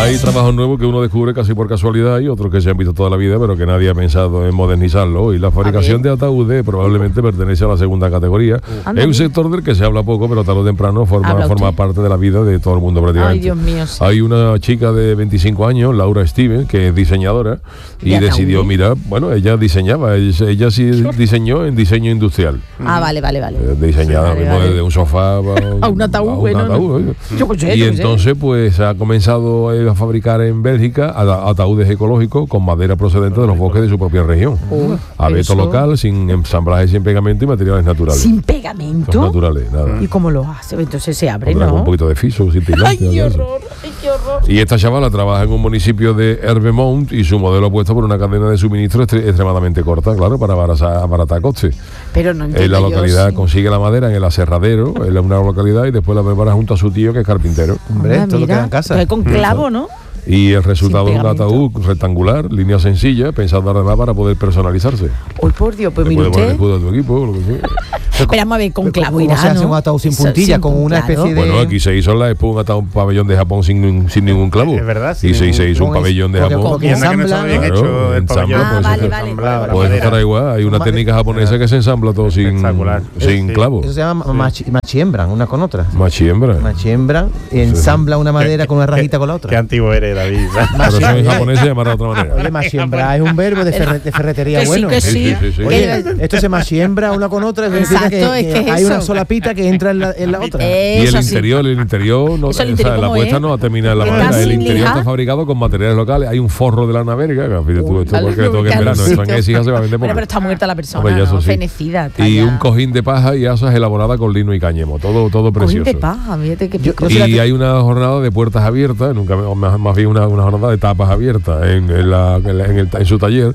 Hay trabajos nuevos que uno descubre casi por casualidad y otros que se han visto toda la vida, pero que nadie ha pensado en modernizarlo. Y la fabricación de ataúdes probablemente pertenece a la segunda categoría. Uh, es un sector del que se habla poco, pero tarde o temprano forma, forma parte de la vida de todo el mundo prácticamente. Ay, Dios mío, sí. Hay una chica de veinticinco años, Laura Steven, que es diseñadora y decidió, mira, bueno, ella diseñaba, ella, ella sí diseñó en diseño industrial. Ah, vale, vale, vale. Eh, diseñada vale, mismo vale. desde un sofá a, a un ataúd, a un bueno, ataúd, no. Yo qué sé, y yo entonces pues ha comenzado a fabricar en Bélgica ataúdes ecológicos con madera procedente de los bosques de su propia región. Uh, Abeto local, sin ensamblaje, sin pegamento y materiales naturales. ¿Sin pegamento? Son naturales, nada. ¿Y cómo lo hace? Entonces se abre, Con ¿no? un poquito de fiso, sin ¡Ay, qué horror! ¡Ay, qué horror! Y esta chavala trabaja en un municipio de Hervemont y su modelo puesto por una cadena de suministro extre- extremadamente corta, claro, para abaratar, abaratar costes. Pero no entiendo En la localidad yo, sí. consigue la madera en el aserradero, en una localidad, y después la prepara junto a su tío, que es carpintero. Hombre, Ah, todo lo mira, queda en casa. pues con clavo, ¿no? Y el resultado es un pegamento. ataúd rectangular, línea sencilla, pensado además para poder personalizarse. Uy, por Dios, pues Le mire puede poner el usted. escudo de tu equipo, lo que sea. Esperamos a ver, con clavo ¿Cómo irá, se hace ¿no? un ataúd sin Eso, puntilla, sin con una claro. especie de- Bueno, aquí se hizo en la Expo un ataúd, un pabellón de Japón sin, sin ningún clavo. Es verdad, Y sin se, se ningún- hizo un con es- pabellón de porque Japón. con- Y anda que no estaba bien Claro, hecho el ensambla, pabellón. Ah, pues, vale, se- vale. ensamblado, la Pues madera. estará igual, hay una Ma- técnica japonesa que se ensambla todo sin, Espectacular. sin Sí. clavo. Eso se llama machi- machiembran, una con otra. Machiembra. Machiembran, ensambla una madera Qué- con una qué- rajita con la Qué otra. antiguo eres, David. Pero eso en japonés se llamará de otra manera. Oye, machiembra es un verbo de, ferre- de ferretería Que sí, bueno. que sí. Sí, sí, sí. Oye, esto se machiembra una con otra, significa Exacto, es que es hay eso. una sola pita que entra en la, en la otra. Y el Eso sí. interior, el interior, no, Eso, el o interior, sea, la ¿cómo puesta es? no termina en la ¿Está madera. El sin interior lijar? está fabricado con materiales locales. Hay un forro de lana verga, que fíjate tú, esto Al- porque toque en verano. calorcito. Esto en esa se va a vender Bueno, poco. pero está muerta la persona, Hombre, ya eso ¿no? sí. Fenecida. está Y ya. un cojín de paja y asas elaborada con lino y cáñamo. Todo, todo Cojín precioso. de paja, fíjate qué Yo- pico. yo Y hay una jornada de puertas abiertas, nunca más, más bien una, una jornada de tapas abiertas en, en, la, en, la- en el- en su taller,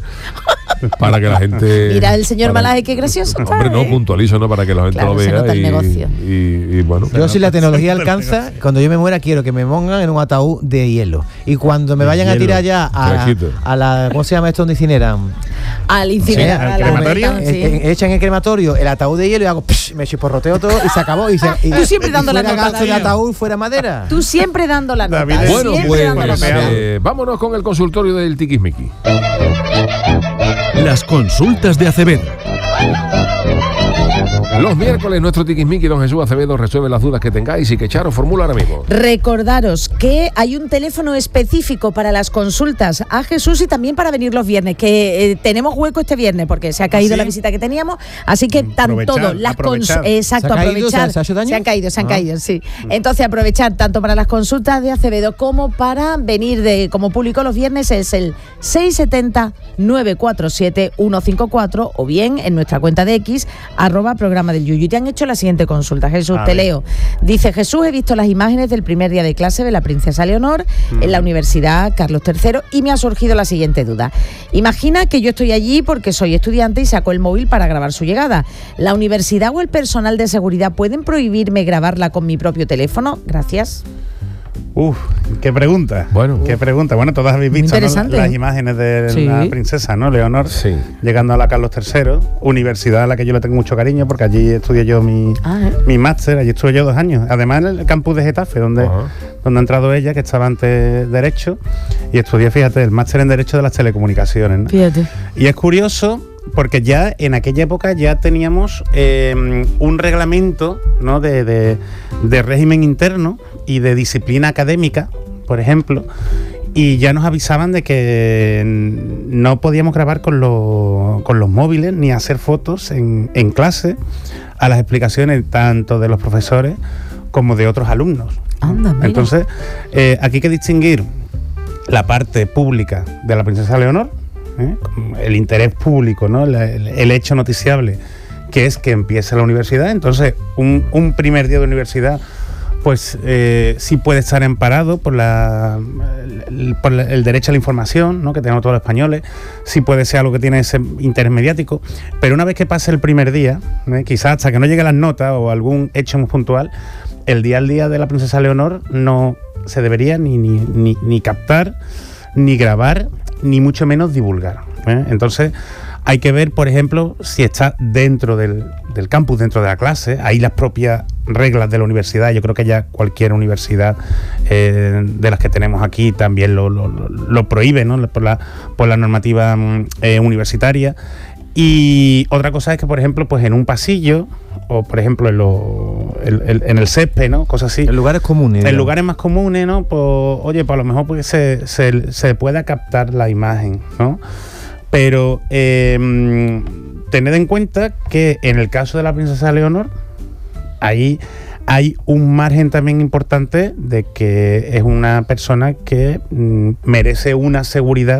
para que la gente. Mira el señor para- Malaje, qué gracioso está, Hombre, no, ¿eh? puntualizo, ¿no? Para que la gente Claro, lo se vea. nota el y, negocio. y, y bueno. Yo, si la tecnología alcanza, cuando yo me muera, quiero que me pongan en un ataúd de hielo. Y cuando me De vayan a hielo. tirar ya a, Fresquito. a la. ¿Cómo se llama esto donde incineran? Al incinerar, Sí, a al la crematorio. metan, sí. Eh, eh, echan en el crematorio el ataúd de hielo y hago psh, me chisporroteo todo y se acabó. Y se, y, Tú siempre y dando la fuera nota, gancho de David. ataúd, fuera madera. Tú siempre dando la nota. David es- Bueno, siempre pues dando la nota. eh, vámonos con el consultorio del Tiquismiqui. Las consultas de Acevedo. Los miércoles, nuestro Tiquismiqui, don Jesús Acevedo, resuelve las dudas que tengáis y que Charo formula ahora mismo. Recordaros que hay un teléfono específico para las consultas a Jesús y también para venir los viernes, que eh, tenemos hueco este viernes porque se ha caído ¿Sí? la visita que teníamos, así que tan Aprovechar, todo, las cons- aprovechar. exacto, ¿Se ha caído? aprovechar. ¿Se ha- se ha hecho daño? Se han caído, se han Ah. caído, sí. Entonces aprovechar tanto para las consultas de Acevedo como para venir de como público los viernes es el seis siete cero, nueve cuatro siete, uno cinco cuatro o bien en nuestra cuenta de X, arroba programa del Yuyu. Y te han hecho la siguiente consulta, Jesús, A te ver. leo. Dice, Jesús, he visto las imágenes del primer día de clase de la princesa Leonor en la Universidad Carlos tercero y me ha surgido la siguiente duda. Imagina que yo estoy allí porque soy estudiante y saco el móvil para grabar su llegada. ¿La universidad o el personal de seguridad pueden prohibirme grabarla con mi propio teléfono? Gracias. Uf, qué pregunta. Bueno. Qué pregunta. Bueno, todas habéis Muy visto, ¿no? interesante, las ¿eh? imágenes de Sí. la princesa, ¿no? Leonor, Sí. llegando a la Carlos tercero, universidad a la que yo le tengo mucho cariño porque allí estudié yo mi, Ah, ¿eh? mi máster, allí estuve yo dos años. Además en el campus de Getafe, donde, Ajá. donde ha entrado ella, que estaba antes Derecho, y estudié, fíjate, el máster en Derecho de las Telecomunicaciones, ¿no? Fíjate. Y es curioso porque ya en aquella época ya teníamos eh, un reglamento, ¿no? de, de- de régimen interno y de disciplina académica, por ejemplo, y ya nos avisaban de que no podíamos grabar con, los- con los móviles ni hacer fotos en, en clase a las explicaciones tanto de los profesores como de otros alumnos. Anda, mira. Entonces, eh, aquí hay que distinguir la parte pública de la princesa Leonor, ¿eh? el interés público, ¿no? el, el- el hecho noticiable, que es que empiece la universidad. Entonces, un, un primer día de universidad, pues eh, sí puede estar amparado por, la, el, por la- el derecho a la información, ¿no? que tenemos todos los españoles, sí puede ser algo que tiene ese interés mediático, pero una vez que pase el primer día, ¿eh? quizás hasta que no lleguen las notas o algún hecho muy puntual, el día al día de la princesa Leonor no se debería ni, ni, ni, ni captar, ni grabar, ni mucho menos divulgar, ¿eh? Entonces hay que ver, por ejemplo, si está dentro del, del campus, dentro de la clase, ahí las propias reglas de la universidad. Yo creo que ya cualquier universidad eh, de las que tenemos aquí también lo, lo, lo, lo prohíbe, ¿no? Por la, por la normativa eh, universitaria. Y otra cosa es que, por ejemplo, pues en un pasillo o, por ejemplo, en, lo, el, el, en el césped, ¿no? Cosas así. En lugares comunes. En digamos. lugares más comunes, ¿no? Pues, oye, pues a lo mejor pues se, se, se pueda captar la imagen, ¿no? Pero eh, tened en cuenta que en el caso de la princesa Leonor, ahí hay un margen también importante de que es una persona que mm, merece una seguridad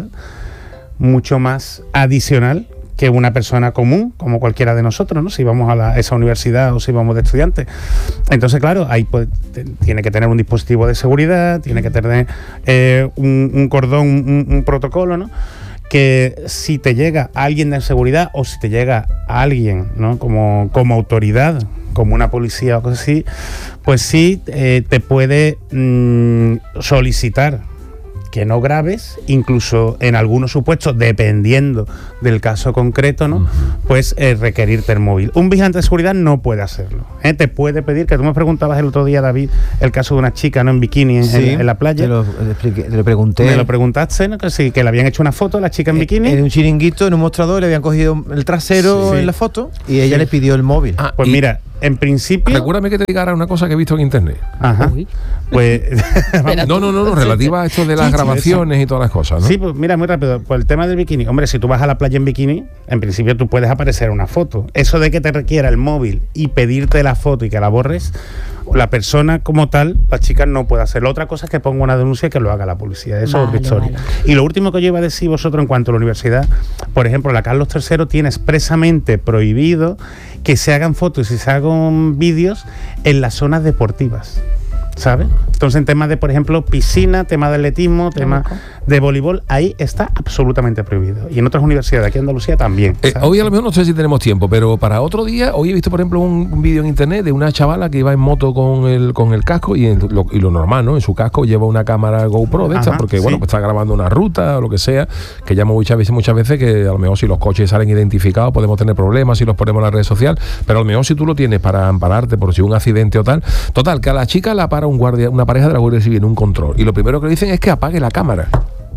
mucho más adicional que una persona común, como cualquiera de nosotros, ¿no? Si vamos a, la, a esa universidad o si vamos de estudiantes. Entonces, claro, ahí pues, te, tiene que tener un dispositivo de seguridad, tiene que tener eh, un, un cordón, un, un protocolo, ¿no? Que si te llega alguien de seguridad o si te llega alguien, ¿no? Como, como autoridad, como una policía o cosas así, pues sí eh, te puede mmm, solicitar que no grabes, incluso en algunos supuestos, dependiendo del caso concreto, ¿no? Pues eh, requerirte el móvil. Un vigilante de seguridad no puede hacerlo, ¿eh? Te puede pedir, que tú me preguntabas el otro día, David, el caso de una chica, ¿no? En bikini en, sí, en, en la playa. Te lo, te expliqué, te lo pregunté. Me lo preguntaste, ¿no? Que sí, que le habían hecho una foto a la chica en bikini. En un chiringuito, en un mostrador, le habían cogido el trasero Sí. en la foto y ella Sí. le pidió el móvil. Ah, Pues y mira, en principio... Recuérdame que te diga ahora una cosa que he visto en internet. Ajá. Uy. Pues... Espera. No, no, no, no, relativa a esto de las Sí, sí, grabaciones y todas las cosas, ¿no? Sí, pues mira, muy rápido. Por el tema del bikini. Hombre, si tú vas a la playa en bikini, en principio tú puedes aparecer una foto. Eso de que te requiera el móvil y pedirte la foto y que la borres, la persona como tal, la chica no puede hacerlo. Otra cosa es que ponga una denuncia y que lo haga la policía. Eso Vale, es otra historia. vale. Y lo último que yo iba a decir vosotros en cuanto a la universidad, por ejemplo, la Carlos tercero tiene expresamente prohibido que se hagan fotos y se hagan vídeos en las zonas deportivas, ¿sabes? Entonces, en temas de, por ejemplo, piscina, tema de atletismo, tema de voleibol, ahí está absolutamente prohibido. Y en otras universidades, aquí en Andalucía también. Eh, ¿sabes? hoy a lo mejor no sé si tenemos tiempo, pero para otro día, hoy he visto, por ejemplo, un, un vídeo en internet de una chavala que iba en moto con el, con el casco y, en lo, y lo normal, ¿no? En su casco lleva una cámara GoPro de esta, Ajá, porque, sí. bueno, pues está grabando una ruta o lo que sea, que llamo muchas veces, muchas veces que a lo mejor si los coches salen identificados podemos tener problemas si los ponemos en la red social, pero a lo mejor si tú lo tienes para ampararte por si un accidente o tal. Total, que a la chica la para un guardia, una pareja de la Guardia Civil en un control y lo primero que le dicen es que apague la cámara.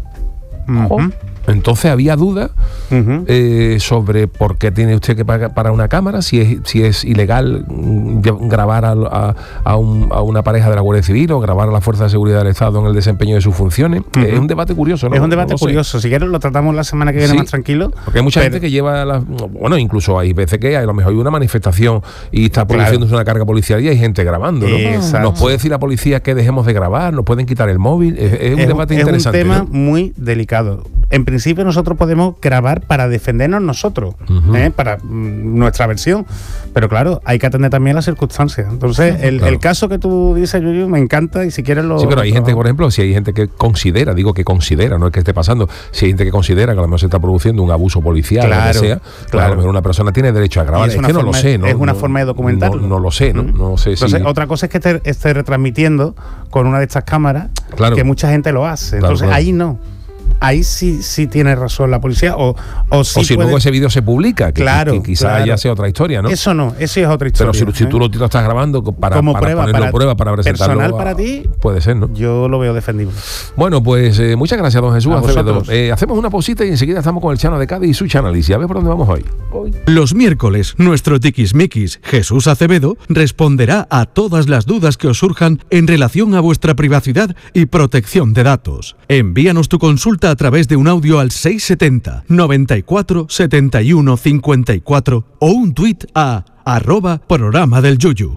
Ujú, Entonces había duda ujú. eh, sobre por qué tiene usted que pagar para una cámara, si es si es ilegal mm, grabar a, a, a, un, a una pareja de la Guardia Civil o grabar a la Fuerza de Seguridad del Estado en el desempeño de sus funciones. Ujú. Es un debate curioso, ¿no? Es un debate No lo sé. curioso. Si quieres lo tratamos la semana que viene Sí, más tranquilo. Porque hay mucha pero- gente que lleva, la, bueno, incluso hay veces que a lo mejor hay una manifestación y está Claro. produciéndose una carga policial y hay gente grabando, ¿no? Exacto. Nos puede decir la policía que dejemos de grabar, nos pueden quitar el móvil. Es, es un es debate es interesante. un tema ¿no? muy delicado. En principio nosotros podemos grabar para defendernos nosotros, Ujú. ¿eh? Para mm, nuestra versión. Pero claro, hay que atender también las circunstancias. Entonces, el, claro. el caso que tú dices, Yuyu, me encanta y si quieres lo... Sí, pero hay lo gente, trabajamos. por ejemplo, si hay gente que considera, digo que considera, no es que esté pasando, si hay gente que considera que a lo mejor se está produciendo un abuso policial o lo Claro, que sea, pues claro. a lo mejor una persona tiene derecho a grabar. Y es Es, una que no forma- lo sé, ¿no? es una No- forma de documentarlo. No, no lo sé, ¿no? ¿Mm? No sé si... Entonces, otra cosa es que esté, esté retransmitiendo con una de estas cámaras, Claro. que mucha gente lo hace. Claro, Entonces, claro. ahí no. Ahí sí, sí tiene razón la policía. O, o, sí o si puede- luego ese vídeo se publica, que, Claro, que quizás claro. ya sea otra historia, ¿no? Eso no, eso es otra historia. Pero si, si ¿eh? tú lo, lo estás grabando para, Como para prueba, ponerlo para- prueba, para presentarlo... personal a- para ti, puede ser, ¿no? Yo lo veo defendible. Bueno, pues eh, muchas gracias, don Jesús A Acevedo. vosotros. Eh, hacemos una pausita y enseguida estamos con el Chano de Cádiz y su Chanálisis. A ver por dónde vamos hoy. Los miércoles, nuestro tiquismiquis Jesús Acevedo responderá a todas las dudas que os surjan en relación a vuestra privacidad y protección de datos. Envíanos tu consulta a través de un audio al seiscientos setenta, noventa y cuatro, setenta y uno, cincuenta y cuatro o un tuit a arroba programa del Yuyu.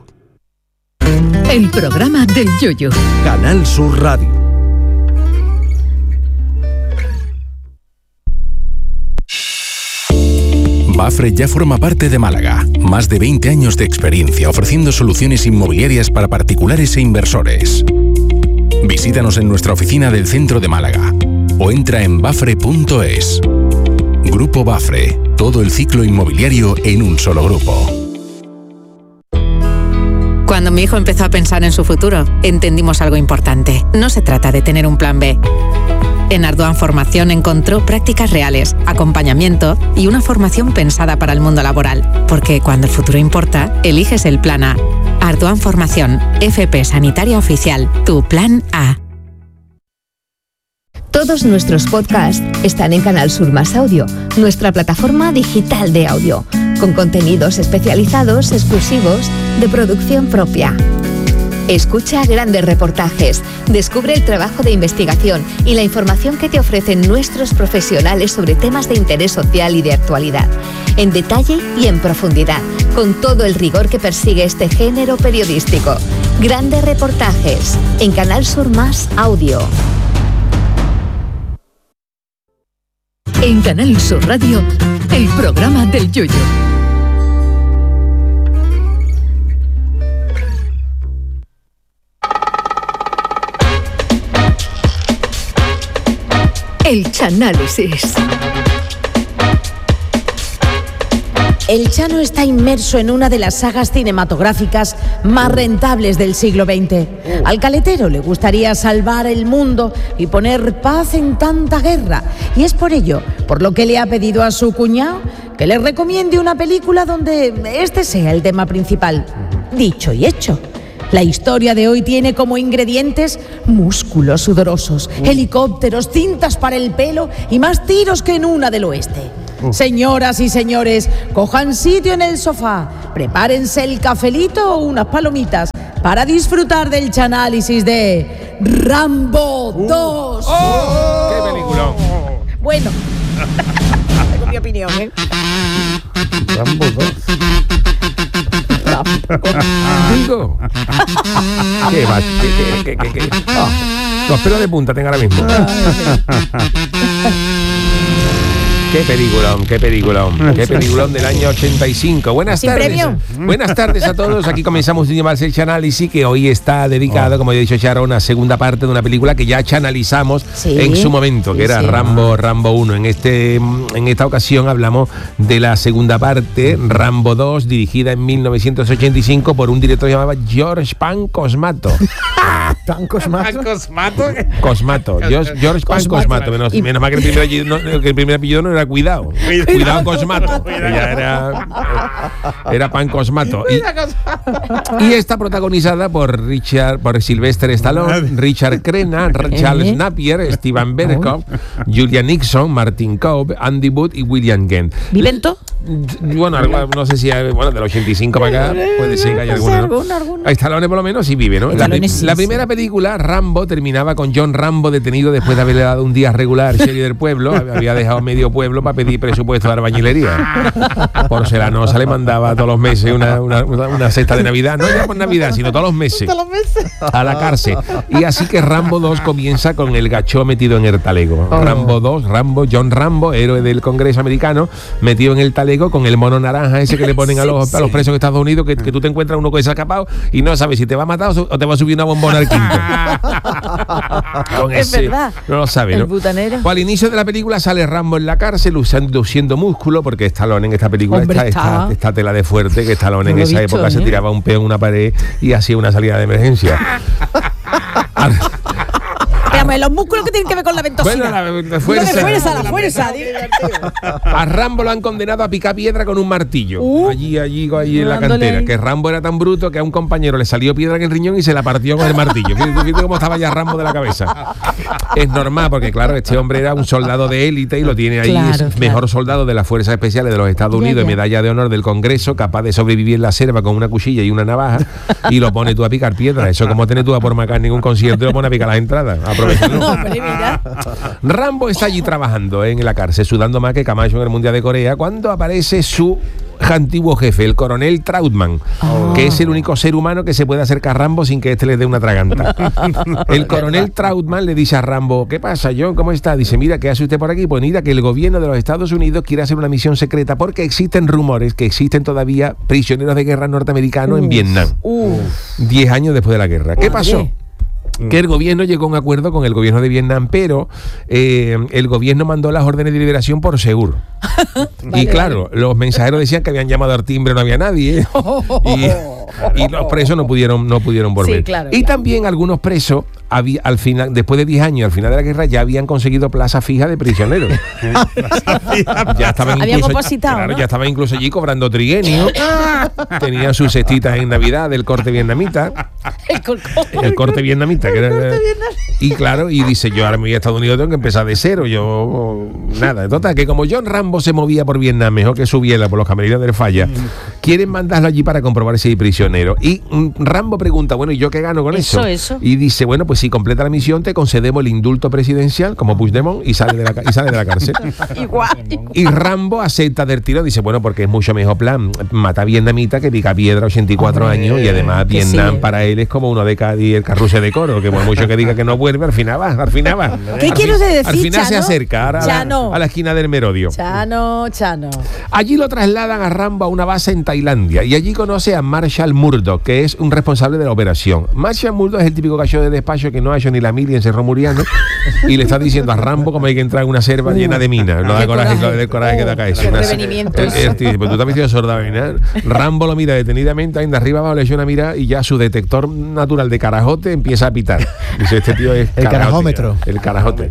El programa del Yuyu. Canal Sur Radio. Bafre ya forma parte de Málaga. Más de veinte años de experiencia ofreciendo soluciones inmobiliarias para particulares e inversores. Visítanos en nuestra oficina del centro de Málaga o entra en bafre punto es. Grupo Bafre, todo el ciclo inmobiliario en un solo grupo. Cuando mi hijo empezó a pensar en su futuro, entendimos algo importante. No se trata de tener un plan be. En Ardoan Formación encontró prácticas reales, acompañamiento y una formación pensada para el mundo laboral. Porque cuando el futuro importa, eliges el plan A. Ardoan Formación, F P Sanitaria Oficial, tu plan A. Todos nuestros podcasts están en Canal Sur Más Audio, nuestra plataforma digital de audio, con contenidos especializados, exclusivos, de producción propia. Escucha grandes reportajes, descubre el trabajo de investigación y la información que te ofrecen nuestros profesionales sobre temas de interés social y de actualidad, en detalle y en profundidad, con todo el rigor que persigue este género periodístico. Grandes reportajes en Canal Sur Más Audio. En Canal Sur Radio, el programa del Yoyo. El Chanálisis. El Chano está inmerso en una de las sagas cinematográficas más rentables del siglo veinte. Al caletero le gustaría salvar el mundo y poner paz en tanta guerra. Y es por ello, por lo que le ha pedido a su cuñado que le recomiende una película donde este sea el tema principal. Dicho y hecho. La historia de hoy tiene como ingredientes músculos sudorosos, helicópteros, cintas para el pelo y más tiros que en una del oeste. Señoras y señores, cojan sitio en el sofá, prepárense el cafelito o unas palomitas para disfrutar del chanálisis de Rambo dos. ¡Oh! ¡Qué peliculón! Bueno, tengo mi opinión, ¿eh? Rambo dos. Digo. ¿Qué va? ¿Qué, qué, qué, qué, qué? Oh, los pelos de punta tengo ahora mismo. Qué peliculón, qué peliculón, qué peliculón del año ochenta y cinco. Buenas Sin tardes. premio. Buenas tardes a todos. Aquí comenzamos un más el Chanálisis, que hoy está dedicado, oh. como ya he dicho Sharon, a segunda parte de una película que ya chanalizamos sí. en su momento, que sí, era sí. Rambo, Rambo uno. En este, en esta ocasión hablamos de la segunda parte, Rambo dos, dirigida en mil novecientos ochenta y cinco por un director llamado George Pan Cosmato. ¿Pan Cosmato? Cosmato. Cosmato, George, George Pan Cosmato. Menos, menos mal que el primer apellido no, que el primer apellido no era Cuidado. Cuidado Cosmato. Ella era, era Pan Cosmato. Y, y está protagonizada por Richard, por Sylvester Stallone, Richard Crenna, Charles Napier, Steven Berkoff, Julian Nixon, Martin Cobb, Andy Wood y William Gant. ¿Viven todos? Bueno, no sé si hay, bueno, del ochenta y cinco para acá puede ser que haya alguno. ¿No? Stallone por lo menos sí vive, ¿no? La, sí, la primera película, Rambo, terminaba con John Rambo detenido después de haberle dado un día regular sheriff del pueblo. Había dejado medio pueblo para pedir presupuesto de albañilería. Porcelanosa le mandaba todos los meses una, una, una, una cesta de Navidad, no ya por Navidad, sino todos los meses, todos los meses a la cárcel. Y así que Rambo dos comienza con el gachó metido en el talego. Oh. Rambo dos, Rambo, John Rambo, héroe del Congreso americano, metido en el talego con el mono naranja ese que le ponen a los, sí, sí. a los presos de Estados Unidos, que, que tú te encuentras uno que se ha escapado y no sabes si te va a matar o te va a subir una bombona al quinto. Con es ese, verdad. No lo sabe, ¿no? El butanero. Pues al inicio de la película sale Rambo en la cárcel luciendo músculo, porque Stallone en esta película Hombre, está, está. Está, está tela de fuerte, que Stallone en no esa visto, época ¿eh? se tiraba un peo en una pared y hacía una salida de emergencia. Dígame, los músculos que tienen que ver con la ventosidad. Bueno, la, la fuerza. No, de fuerza, la fuerza. A Rambo lo han condenado a picar piedra con un martillo. Uh, allí, allí, allí en la cantera. Ahí. Que Rambo era tan bruto que a un compañero le salió piedra en el riñón y se la partió con el martillo. Fíjate, fíjate cómo estaba ya Rambo de la cabeza. Es normal, porque claro, este hombre era un soldado de élite y lo tiene ahí. Claro, es claro. Mejor soldado de las Fuerzas Especiales de los Estados Unidos, ya, ya. Medalla de honor del Congreso, capaz de sobrevivir en la selva con una cuchilla y una navaja, y lo pone tú a picar piedra. Eso como tener tú a por Macar ningún concierto y lo pone a picar las entradas. Aprovechalo. No, Rambo está allí trabajando, ¿eh? en la cárcel, sudando más que Camacho en el Mundial de Corea, cuando aparece su antiguo jefe, el coronel Trautmann, oh. que es el único ser humano que se puede acercar a Rambo sin que éste le dé una traganta. El coronel Trautmann le dice a Rambo: ¿qué pasa, John? ¿Cómo está? Dice: mira, ¿qué hace usted por aquí? Pues mira, que el gobierno de los Estados Unidos quiere hacer una misión secreta porque existen rumores que existen todavía prisioneros de guerra norteamericanos uh. en Vietnam. Uh. Diez años después de la guerra. ¿Qué pasó? que el gobierno llegó a un acuerdo con el gobierno de Vietnam, pero eh, el gobierno mandó las órdenes de liberación por seguro. Vale, y claro, vale. Los mensajeros decían que habían llamado al timbre, no había nadie, ¿eh? y, y los presos no pudieron, no pudieron volver. Sí, claro, y claro. También algunos presos, había, al final, después de diez años, al final de la guerra, ya habían conseguido plaza fija de prisioneros. ya estaban Habían incluso, opositado, claro, ¿no? ya estaban incluso allí cobrando triguenio. Tenían sus cestitas en Navidad del corte vietnamita. El corte vietnamita. Que era, y claro, y dice, yo ahora me voy a Estados Unidos, tengo que empezar de cero. Yo, nada. Total, que como John Rambo se movía por Vietnam mejor que su biela por los camerinos del Falla, quieren mandarlo allí para comprobar si hay prisionero. Y um, Rambo pregunta, bueno, ¿y yo qué gano con eso? Eso, eso. Y dice, bueno, pues si completa la misión, te concedemos el indulto presidencial, como Puigdemont, y sale de la, y sale de la cárcel. Igual. Y Rambo acepta del tiro, dice, bueno, porque es mucho mejor plan matar vietnamita que pica piedra, ochenta y cuatro Hombre, años, y además Vietnam sí. para él es como uno de Cádiz, el carrusel de coro, que por mucho que diga que no vuelve, al final va, al final va. ¿Qué al quieres fin, decir, Al final Chano? se acerca ahora a la, Chano. a la esquina del Merodio. Chano, Chano. Allí lo trasladan a Rambo a una base en Tailandia y allí conoce a Marshall Murdoch, que es un responsable de la operación. Marshall Murdoch es el típico gallo de despacho que no ha hecho ni la mili en Cerro Muriano y le está diciendo a Rambo cómo hay que entrar en una selva uh, llena de minas. No da coraje, coraje. Lo coraje uh, que da acá eso. Pues tú te has metido sorda, ¿verdad? Rambo lo mira detenidamente, ahí de arriba abajo le echa una mirada y ya su detector natural de carajote empieza a pitar. Dice, este tío es el carajómetro. El carajote.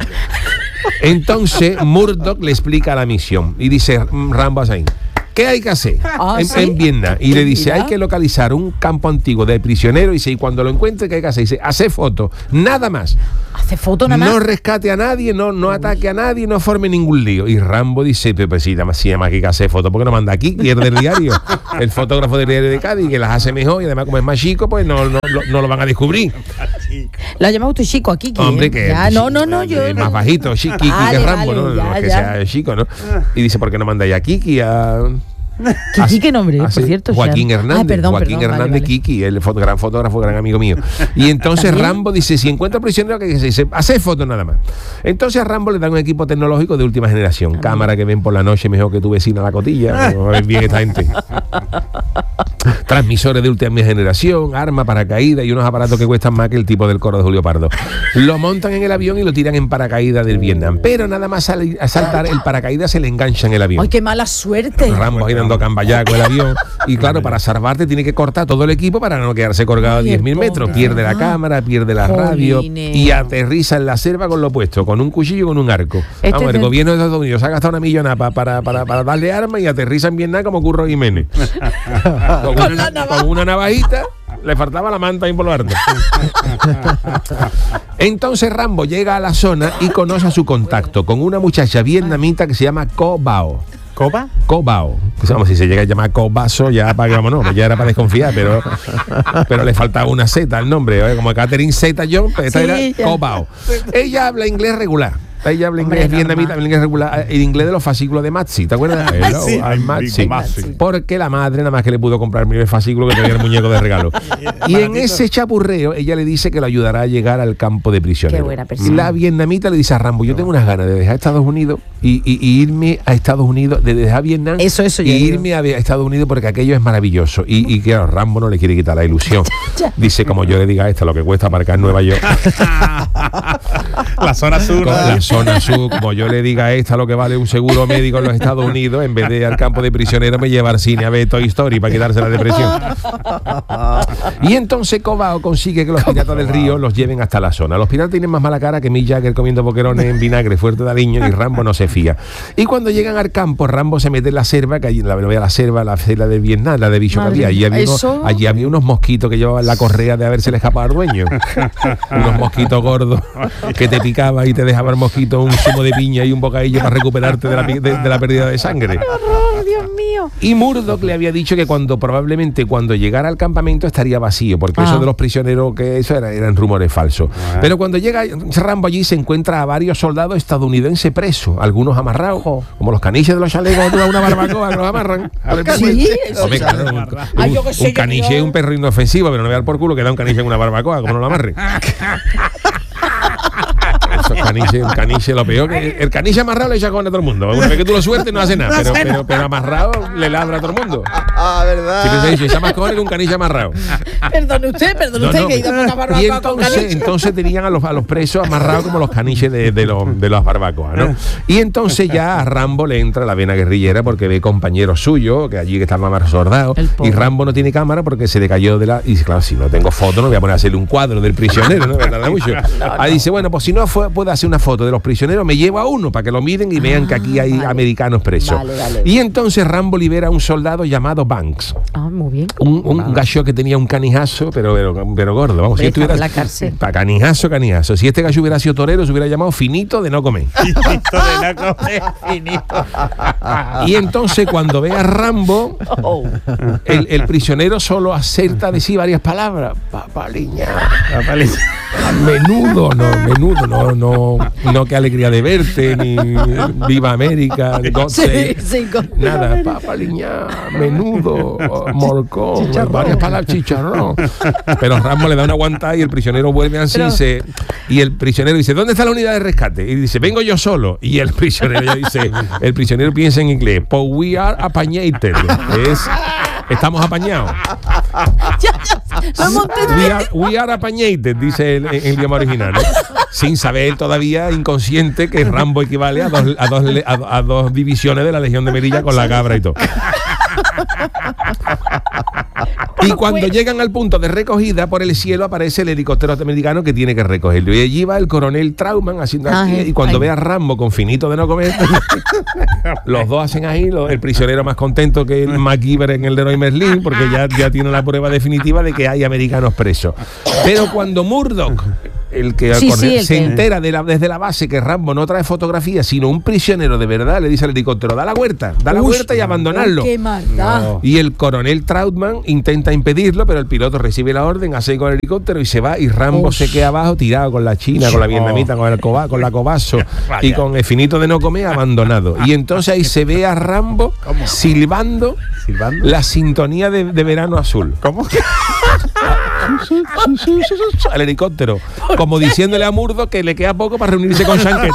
Entonces Murdoch le explica la misión y dice Rambo así, ¿qué hay que hacer ah, en, ¿sí? en Vietnam? Y le dice, Mira. hay que localizar un campo antiguo de prisioneros. Y dice, y cuando lo encuentre, ¿qué hay que hacer? Dice, hacer fotos, nada más. ¿Hace fotos nada más? No rescate a nadie, no, no ataque a nadie, no forme ningún lío. Y Rambo dice, pero pues sí, nada más, sí, nada más que hacer fotos, porque no manda aquí, y es del diario. El fotógrafo del diario de Cádiz, que las hace mejor, y además como es más chico, pues no, no, no, no lo van a descubrir. Lo ha llamado tú chico aquí. Hombre, que ya, no, no, no, yo es más bajito, Kiki, vale, que Rambo, vale, ¿no? ya, No es que ya. sea chico, ¿no? Y dice, ¿por qué no mandáis a Kiki a...? Kiki, ¿qué nombre? Así, por cierto. Joaquín Sean. Hernández, Ah, perdón, Joaquín perdón, Hernández vale, vale. Kiki, el fot gran fotógrafo, gran amigo mío. Y entonces ¿También? Rambo dice, si encuentra prisionero, que se dice, hace fotos nada más. Entonces a Rambo le dan un equipo tecnológico de última generación, Ah, cámara que ven por la noche mejor que tu vecina la cotilla, no ven bien esta gente. Transmisores de última generación, arma, paracaídas y unos aparatos que cuestan más que el tipo del coro de Julio Pardo. Lo montan en el avión y lo tiran en paracaídas del Vietnam, pero nada más al, a saltar el paracaídas se le engancha en el avión. ¡Ay, qué mala suerte! Rambo ahí dando camballá con el avión. Y claro, para salvarte tiene que cortar todo el equipo para no quedarse colgado a diez mil metros. Pierde la cámara, pierde la radio Jolines. y aterriza en la selva con lo opuesto, con un cuchillo y con un arco. Este Vamos, es el el- gobierno de Estados Unidos se ha gastado una millonada pa- para, para, para darle armas y aterriza en Vietnam como Curro Jiménez. con, Con una, la navaja. con una navajita. Le faltaba la manta ahí por lo alto. Entonces Rambo llega a la zona y conoce a su contacto con una muchacha vietnamita que se llama Co Bao. ¿Copa? Co Bao. Pues, vamos, si se llega a llamar Co Baso, ya para vámonos, ya era para desconfiar, pero, pero le faltaba una Z al nombre, ¿eh? Como Catherine Zeta John, pues esta Sí, era ya. Co Bao. Ella habla inglés regular. Ella habla Hombre, inglés vietnamita, normal. habla inglés regular, el inglés de los fascículos de Matzi, ¿te acuerdas? Hello, Sí, I'm Matzi. Matzi. Porque la madre nada más que le pudo comprar el primer fascículo que tenía el muñeco de regalo. Y en ese chapurreo ella le dice que lo ayudará a llegar al campo de prisioneros. Qué buena persona. La vietnamita le dice a Rambo, yo tengo unas ganas de dejar Estados Unidos y, y- y irme a Estados Unidos, de dejar Vietnam Eso, eso y yo digo. irme a, a Estados Unidos porque aquello es maravilloso. Y, y claro, Rambo no le quiere quitar la ilusión. Dice, como yo le diga a esta lo que cuesta aparcar en Nueva York. La zona sur. Con la zona sur, como yo le diga a esta lo que vale un seguro médico en los Estados Unidos, en vez de ir al campo de prisioneros me lleva al cine a ver Toy Story para quitarse la depresión. Y entonces Cobao consigue que los piratas del río los lleven hasta la zona. Los piratas tienen más mala cara que Mick Jagger comiendo boquerones en vinagre fuerte de aliño y Rambo no se fía. Y cuando llegan al campo, Rambo se mete en la selva, que allí la vea la selva, la selva de Vietnam, la de bicho que Madre había. Allí había, unos, eso. allí había unos mosquitos que llevaban la correa de haberse le escapado al dueño. Unos mosquitos gordos que te picaba y te dejaba el mosquito un zumo de piña y un bocadillo para recuperarte de la, pi- de, de la pérdida de sangre. ¡Oh, Dios mío! Y Murdoch le había dicho que cuando probablemente cuando llegara al campamento estaría vacío, porque Ah. eso de los prisioneros, que eso era- eran rumores falsos. Ah. Pero cuando llega Rambo allí se encuentra a varios soldados estadounidenses presos, algunos amarrados, Ojo. como los caniches de los chalecos de una barbacoa que los amarran. Por el Sí, pescuezo. eso Hombre, sí. claro, un, Ah, un- yo qué sé, un yo caniche creo- es un perro inofensivo, pero no me da por culo que da un caniche en una barbacoa, como no lo amarre. Eso, caniche, el caniche, lo peor que el caniche amarrado le echa con a todo el mundo. Una vez que tú lo sueltes no hace nada, pero, pero, pero amarrado le ladra a todo el mundo. Ah, verdad. Siempre se dice, echa más cojones que un caniche amarrado. Perdone usted, perdone No, usted no. que ha ido a una barbacoa Y con entonces, caniche. entonces tenían a los, a los presos amarrados como los caniches de, de, los, de las barbacoas, ¿no? Y entonces ya a Rambo le entra la vena guerrillera porque ve compañeros suyos que allí que están más sordados, y Rambo no tiene cámara porque se le cayó de la... Y dice, claro, si no tengo foto no voy a poner a hacerle un cuadro del prisionero, ¿no? Nada mucho. Ahí dice, bueno, pues si no fue, puedo hacer una foto de los prisioneros, me llevo a uno para que lo miren y vean que aquí hay americanos presos. Vale, vale. Y entonces Rambo libera a un soldado llamado Banks. Ah, muy bien. Un, un gallo que tenía un canijazo, pero, pero, pero gordo. Vamos, si Deja estuviera. la cárcel. Pa' canijazo, canijazo. Si este gallo hubiera sido torero, se hubiera llamado Finito de no comer. Finito de no comer, finito. Y entonces, cuando ve a Rambo, Oh. el, el prisionero solo acerta a decir varias palabras. Papaliña. Papaliña. Menudo, no, menudo, no, no, no, qué alegría de verte, ni viva América, ni God Sí, save. sí, con- Nada, papaliña, menudo, morcón, varias palabras, chicharrón. Pero Rambo le da una aguantada y el prisionero vuelve así Pero- y, se, y el prisionero dice, ¿dónde está la unidad de rescate? Y dice, vengo yo solo. Y el prisionero ya dice, el prisionero piensa en inglés, pues we are apañated. Es, estamos apañados. Ya, ya, lo hemos entendido. We are, we are apañated, dice el, el idioma original, ¿no? Sin saber todavía, inconsciente, que Rambo equivale a dos, a, dos, le- a, a dos divisiones de la Legión de Melilla con la cabra y todo. Y cuando llegan al punto de recogida, por el cielo aparece el helicóptero norteamericano que tiene que recogerlo. Y allí va el coronel Trauman haciendo aquí, Ay, y cuando ay. ve a Rambo con Finito de no comer, los dos hacen ahí, lo- el prisionero más contento que el MacGyver en el Leroy Merlin, porque ya, ya tiene la prueba definitiva de que hay americanos presos. Pero cuando Murdoch, el que Sí, coronel, sí, el se que- entera de la, desde la base que Rambo no trae fotografías, sino un prisionero de verdad, le dice al helicóptero, da la huerta, da la Uy, huerta y abandonarlo. Qué maldad. Y el coronel Trautmann intenta impedirlo, pero el piloto recibe la orden, hace con el helicóptero y se va, y Rambo Ush. se queda abajo tirado con la china, con la vietnamita, con el coba, con la cobazo y con el Finito de no comer abandonado. Y entonces ahí se ve a Rambo silbando, ¿Silbando? la sintonía de, de Verano Azul. ¿Cómo? Al helicóptero, como diciéndole a Murdo que le queda poco para reunirse con Chanquete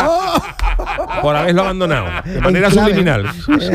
por haberlo abandonado de manera En clave. subliminal.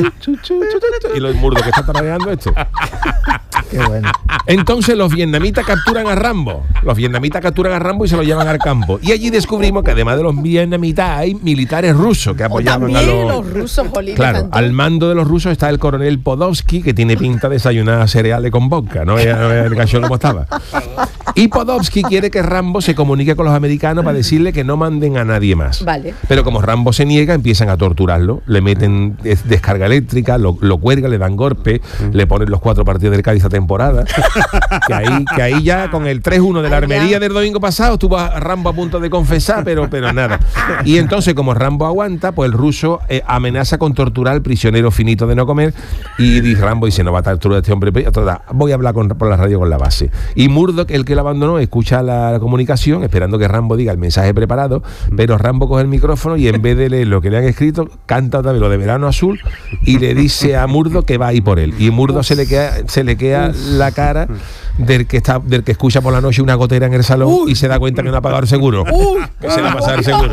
Y los Murdo que está tarareando este. Qué bueno. Entonces los vietnamitas capturan a Rambo. Los vietnamitas capturan a Rambo y se lo llevan al campo. Y allí descubrimos que además de los vietnamitas hay militares rusos que O apoyaban a también los... los rusos, Jolín. Claro, tanto. al mando de los rusos está el coronel Podolsky, que tiene pinta de desayunar cereales con vodka, ¿no? Ya, no, el gallo como estaba. Y Podolsky quiere que Rambo se comunique con los americanos para decirle que no manden a nadie más. Vale. Pero como Rambo se niega, empiezan a torturarlo. Le meten des- descarga eléctrica, lo, lo cuelgan, le dan golpe, le ponen los cuatro partidos del Cádiz a temporada. Que ahí, que ahí ya con el tres uno de la Ahí armería ya. del domingo pasado estuvo a Rambo a punto de confesar, pero, pero nada. Y entonces, como Rambo aguanta, pues el ruso eh, amenaza con torturar al prisionero Finito de no comer. Y dice, Rambo dice, no va a torturar a este hombre. Total, voy a hablar con, por la radio con la base. Y Murdoch, el que lo abandonó, escucha la, la comunicación, esperando que Rambo diga el mensaje preparado, pero Rambo coge el micrófono y en vez de leer lo que le han escrito, canta otra vez lo de Verano Azul y le dice a Murdoch que va a ir por él. Y Murdoch se le queda, se le queda la cara del que está, del que escucha por la noche una gotera en el salón y se da cuenta que no ha pagado el seguro. Que se le ha pasado el seguro.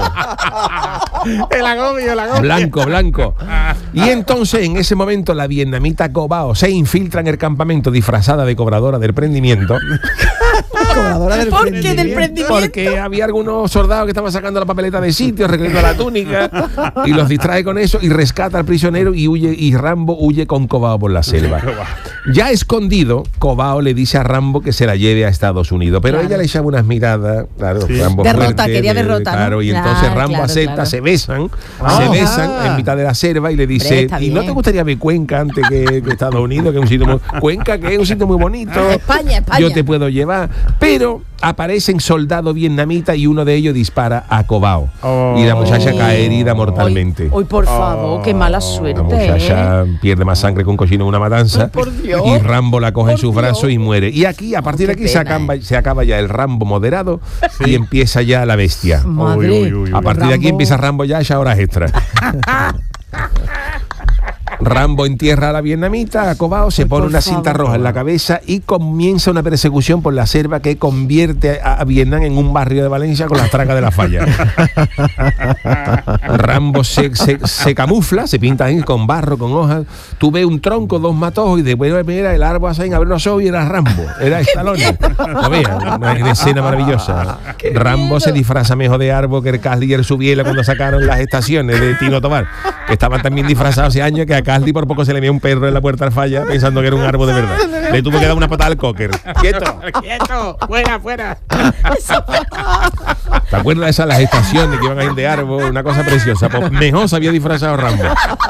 El agobio, el agobio. Blanco, blanco. Y entonces, en ese momento, la vietnamita Cobao se infiltra en el campamento disfrazada de cobradora del prendimiento. Cobradora del ¿Por qué prendimiento. del prendimiento? Porque había algunos soldados que estaban sacando la papeleta de sitio, recogiendo la túnica, y los distrae con eso y rescata al prisionero y huye, y Rambo huye con Cobao por la selva. Ya escondido, Cobao le dice a Rambo que se la lleve a Estados Unidos, pero Claro. ella le echaba unas miradas, claro, Sí. Rambo Derrota, fuerte, quería de- derrota, ¿no? claro, y Claro, entonces Rambo claro, acepta, claro. se besan, Ah. se besan en mitad de la selva y le dice, Hombre, está ¿y no te bien. gustaría ver Cuenca antes que, que Estados Unidos, que es un sitio muy, Cuenca, que es un sitio muy bonito? España, España. Yo te puedo llevar. Pero aparecen soldados vietnamitas y uno de ellos dispara a Cobao. Oh. Y la muchacha cae herida mortalmente. Hoy, hoy, por favor, qué mala suerte. La muchacha ¿eh? pierde más sangre que un cochino en una matanza. Ay, por Dios. Y Rambo la coge en Por sus Dios. brazos y muere. Y aquí, a partir de Qué aquí, se pena, acaba, ¿eh? se acaba ya el Rambo moderado y empieza ya la bestia. Madre. Uy, uy, uy, uy. A partir de aquí Rambo. empieza Rambo ya a esas horas extras. Rambo entierra a la vietnamita, a Cobao, se pone una cinta roja en la cabeza y comienza una persecución por la selva que convierte a, a Vietnam en un barrio de Valencia con las tracas de la falla. Rambo se, se, se camufla, se pinta ahí con barro, con hojas. Tú ves un tronco, dos matojos y después mira el árbol así, a ver los ojos y era Rambo, era Stallone. No veas, una escena maravillosa. Rambo se disfraza mejor de árbol que el Casli y el Subiela cuando sacaron las estaciones de Tino Tobar, que estaban también disfrazados hace años, que a Casli por poco se le veía un perro en la puerta al falla pensando que era un árbol de verdad. Le tuvo que dar una patada al cocker. ¡Quieto! ¡Quieto! ¡Fuera, fuera! ¿Te acuerdas de esas las estaciones que iban a ir de árbol? Una cosa preciosa. Pues mejor se había disfrazado Rambo.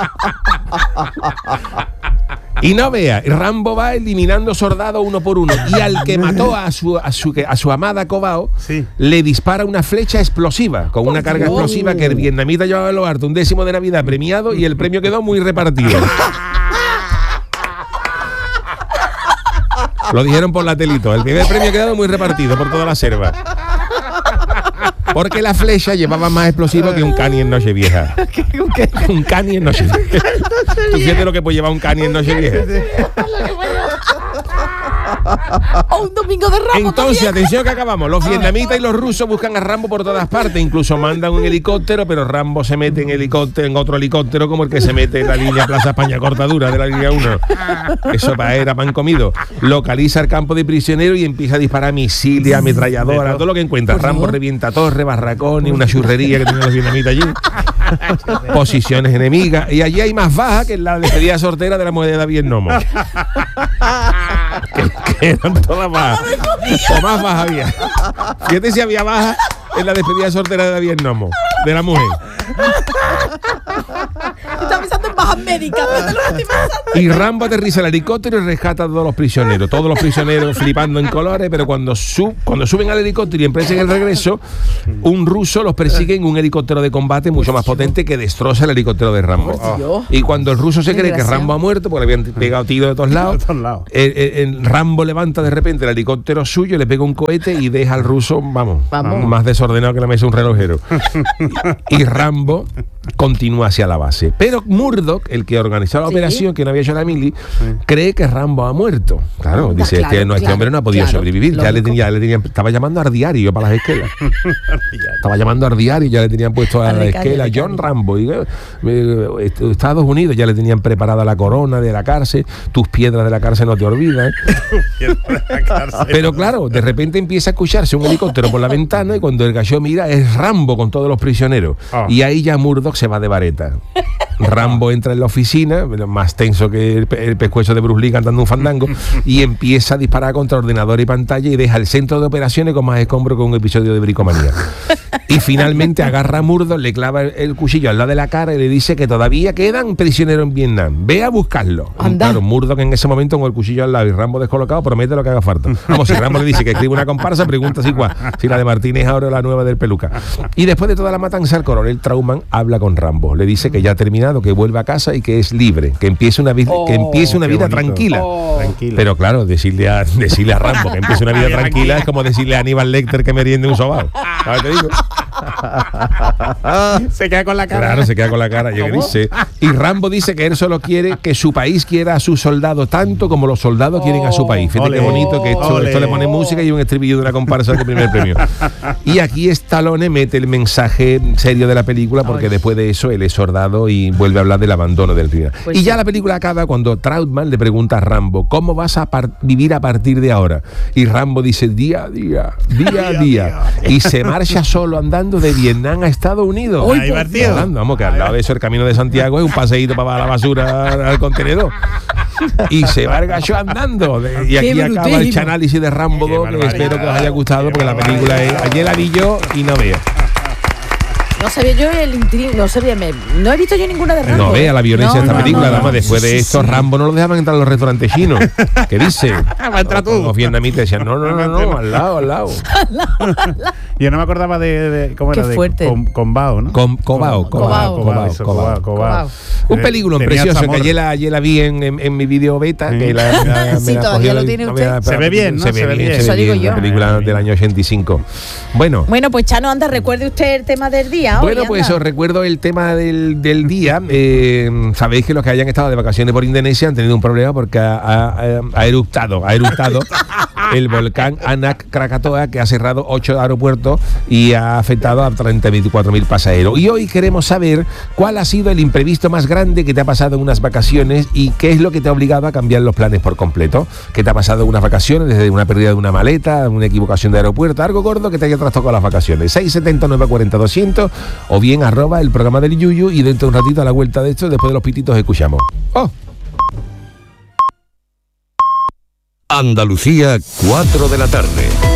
Y no vea, Rambo va eliminando soldados uno por uno. Y al que mató a su, a su, a su amada Cobao, sí, le dispara una flecha explosiva, con una carga explosiva que el vietnamita llevaba a lo harto, un décimo de Navidad premiado, y el premio quedó muy repartido. Lo dijeron por la telito. El primer premio quedó muy repartido por toda la selva. Porque la flecha llevaba más explosivo que un cani en Nochevieja. Un cani en Nochevieja. ¿Tú fíjate lo que puede llevar un cani en Nochevieja? O un domingo de Rambo. Entonces, también. atención que acabamos. Los vietnamitas y los rusos buscan a Rambo por todas partes. Incluso mandan un helicóptero, pero Rambo se mete en helicóptero, en otro helicóptero, como el que se mete en la línea Plaza España Cortadura de la línea uno. Eso para era pan comido. Localiza el campo de prisioneros y empieza a disparar misiles, ametralladoras, todo lo que encuentra. Rambo revienta torres, barracones, una churrería que tienen los vietnamitas allí. Posiciones enemigas. Y allí hay más baja que en la despedida sortera de la moneda de Vietnomo. que, que eran todas bajas. O más baja había. Fíjate si había baja en la despedida sortera de Vietnomo, de la mujer. Estaba pensando en bajas médicas. Y Rambo aterriza el helicóptero y rescata a todos los prisioneros. Todos los prisioneros flipando en colores, pero cuando, sub, cuando suben al helicóptero y emprenden el regreso, un ruso los persigue en un helicóptero de combate mucho más potente que destroza el helicóptero de Rambo. Oh. Y cuando el ruso se cree que Rambo ha muerto, porque le habían pegado tiros de todos lados, el, el, el Rambo levanta de repente el helicóptero suyo, le pega un cohete y deja al ruso, vamos, vamos. más desordenado que la mesa de un relojero. Y Rambo continúa hacia la base. Pero Murdoch, el que organizó la ¿Sí? operación, que no había hecho la mili, sí. cree que Rambo ha muerto. Claro, dice, claro, este, no, este claro, hombre no ha podido claro, sobrevivir. Ya le, tenía, ya le tenían, estaba llamando al diario para las esquelas. Estaba llamando al diario, ya le tenían puesto a la esquela John Rambo. Y, eh, Estados Unidos ya le tenían preparada la corona de la cárcel. Tus piedras de la cárcel no te olvidan. Pero claro, de repente empieza a escucharse un helicóptero por la ventana y cuando el gallo mira es Rambo con todos los prisioneros. Oh. Y ahí ya Murdoch se va de vareta. Rambo entra en la oficina, más tenso que el, el pescuezo de Bruce Lee cantando un fandango, y empieza a disparar contra ordenador y pantalla y deja el centro de operaciones con más escombro que un episodio de Bricomanía. Y finalmente agarra a Murdoch, le clava el, el cuchillo al lado de la cara y le dice que todavía quedan prisioneros en Vietnam. Ve a buscarlo. Claro, Murdoch en ese momento con el cuchillo al lado y Rambo descolocado promete lo que haga falta. Vamos, si Rambo le dice que escribe una comparsa, pregunta si cuál, si la de Martínez ahora o la nueva del Peluca. Y después de toda la matanza, el coronel Trauman habla con Rambo. Le dice que ya ha terminado, que vuelve a casa y que es libre, que empiece una, vi- oh, que empiece una vida tranquila. Oh. Pero claro, decirle a, decirle a Rambo que empiece una vida tranquila es como decirle a Aníbal Lecter que meriende un sobao. ¿Sabes te digo? Se queda con la cara. Claro, se queda con la cara. Y, dice, y Rambo dice que él solo quiere que su país quiera a sus soldados tanto como los soldados oh, quieren a su país. Fíjate qué bonito que esto, esto le pone música y un estribillo de una comparsa del primer premio. Y aquí Stallone mete el mensaje serio de la película porque después de eso él es soldado y vuelve a hablar del abandono del Vietnam. Pues y ya sí. La película acaba cuando Trautmann le pregunta a Rambo ¿cómo vas a par- vivir a partir de ahora? Y Rambo dice día a día, día a día. Y se marcha solo andando de Vietnam a Estados Unidos. Ahí andando, vamos, que al lado de eso el camino de Santiago es un paseíto para la basura al contenedor. Y se va el gallo andando. Y aquí Qué acaba brutísimo. El análisis de Rambo dos, que espero que os haya gustado porque la película es ayer la vi yo y no veo. No sabía yo el intrigo, no sabía, me, no he visto yo ninguna de Rambo. No vea la violencia no, de esta no, película, no, no, además después sí, de esto sí. Rambo no lo dejaban entrar a los restaurantes chinos. ¿Qué dice? Va a entrar tú. Los vietnamitas decían, no, no, no, no, al lado, al lado. Yo no me acordaba de, de cómo Qué era fuerte. de con, Combao, ¿no? Con, Cobao, Cobao, Cobao, Cobao, eso, Cobao. Cobao, Cobao. Un película Tenía precioso Zamora. que ayer la, ayer la vi en, en, en mi video beta. Sí. Que la, me la- Sí, me la todavía cogió lo el- tiene no usted. me la- Se ve bien, ¿no? Se ve bien, se Eso ve digo bien. yo. Una película del año ochenta y cinco. Bueno. Bueno, pues Chano, anda, recuerde usted el tema del día. Bueno, hoy, pues anda. os recuerdo el tema del, del día. Eh, Sabéis que los que hayan estado de vacaciones por Indonesia han tenido un problema porque ha, ha- ha eructado, ha eructado el volcán Anak Krakatoa, que ha cerrado ocho aeropuertos y ha afectado a treinta y cuatro mil pasajeros. Y hoy queremos saber cuál ha sido el imprevisto más grande que te ha pasado en unas vacaciones y qué es lo que te ha obligado a cambiar los planes por completo. ¿Qué te ha pasado en unas vacaciones? Desde una pérdida de una maleta, una equivocación de aeropuerto, algo gordo que te haya trastocado las vacaciones. seis setenta, nueve cuarenta, doscientos o bien arroba el programa del Yuyu y dentro de un ratito a la vuelta de esto, después de los pititos, escuchamos. ¡Oh! Andalucía, cuatro de la tarde.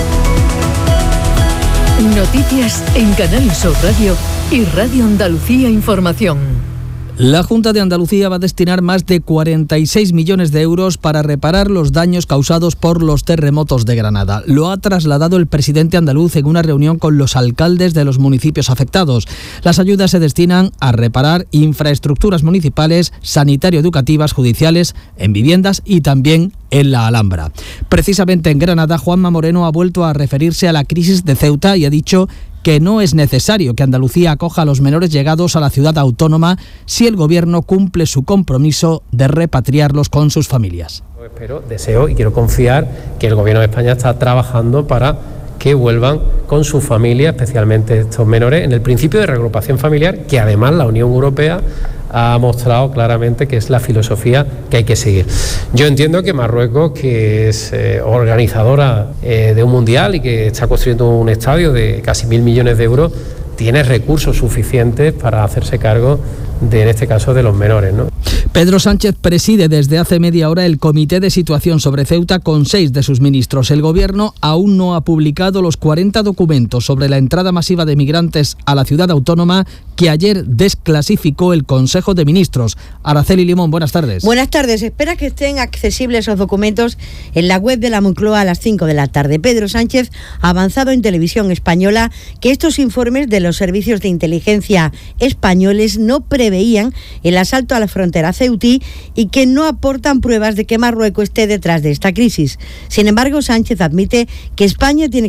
Noticias en Canal Sur Radio y Radio Andalucía Información. La Junta de Andalucía va a destinar más de cuarenta y seis millones de euros para reparar los daños causados por los terremotos de Granada. Lo ha trasladado el presidente andaluz en una reunión con los alcaldes de los municipios afectados. Las ayudas se destinan a reparar infraestructuras municipales, sanitario-educativas, judiciales, en viviendas y también en la Alhambra. Precisamente en Granada, Juanma Moreno ha vuelto a referirse a la crisis de Ceuta y ha dicho que no es necesario que Andalucía acoja a los menores llegados a la ciudad autónoma si el gobierno cumple su compromiso de repatriarlos con sus familias. Espero, deseo y quiero confiar que el gobierno de España está trabajando para que vuelvan con su familia, especialmente estos menores, en el principio de reagrupación familiar, que además la Unión Europea ha mostrado claramente que es la filosofía que hay que seguir. Yo entiendo que Marruecos, que es eh, organizadora eh, de un mundial y que está construyendo un estadio de casi mil millones de euros, tiene recursos suficientes para hacerse cargo de, en este caso, de los menores, ¿no? Pedro Sánchez preside desde hace media hora el Comité de Situación sobre Ceuta con seis de sus ministros. El Gobierno aún no ha publicado los cuarenta documentos sobre la entrada masiva de migrantes a la ciudad autónoma que ayer desclasificó el Consejo de Ministros. Araceli Limón, buenas tardes. Buenas tardes. Espera que estén accesibles esos documentos en la web de la Moncloa a las cinco de la tarde. Pedro Sánchez ha avanzado en televisión española que estos informes de los servicios de inteligencia españoles no preveían el asalto a la frontera ceutí y que no aportan pruebas de que Marruecos esté detrás de esta crisis. Sin embargo, Sánchez admite que España tiene que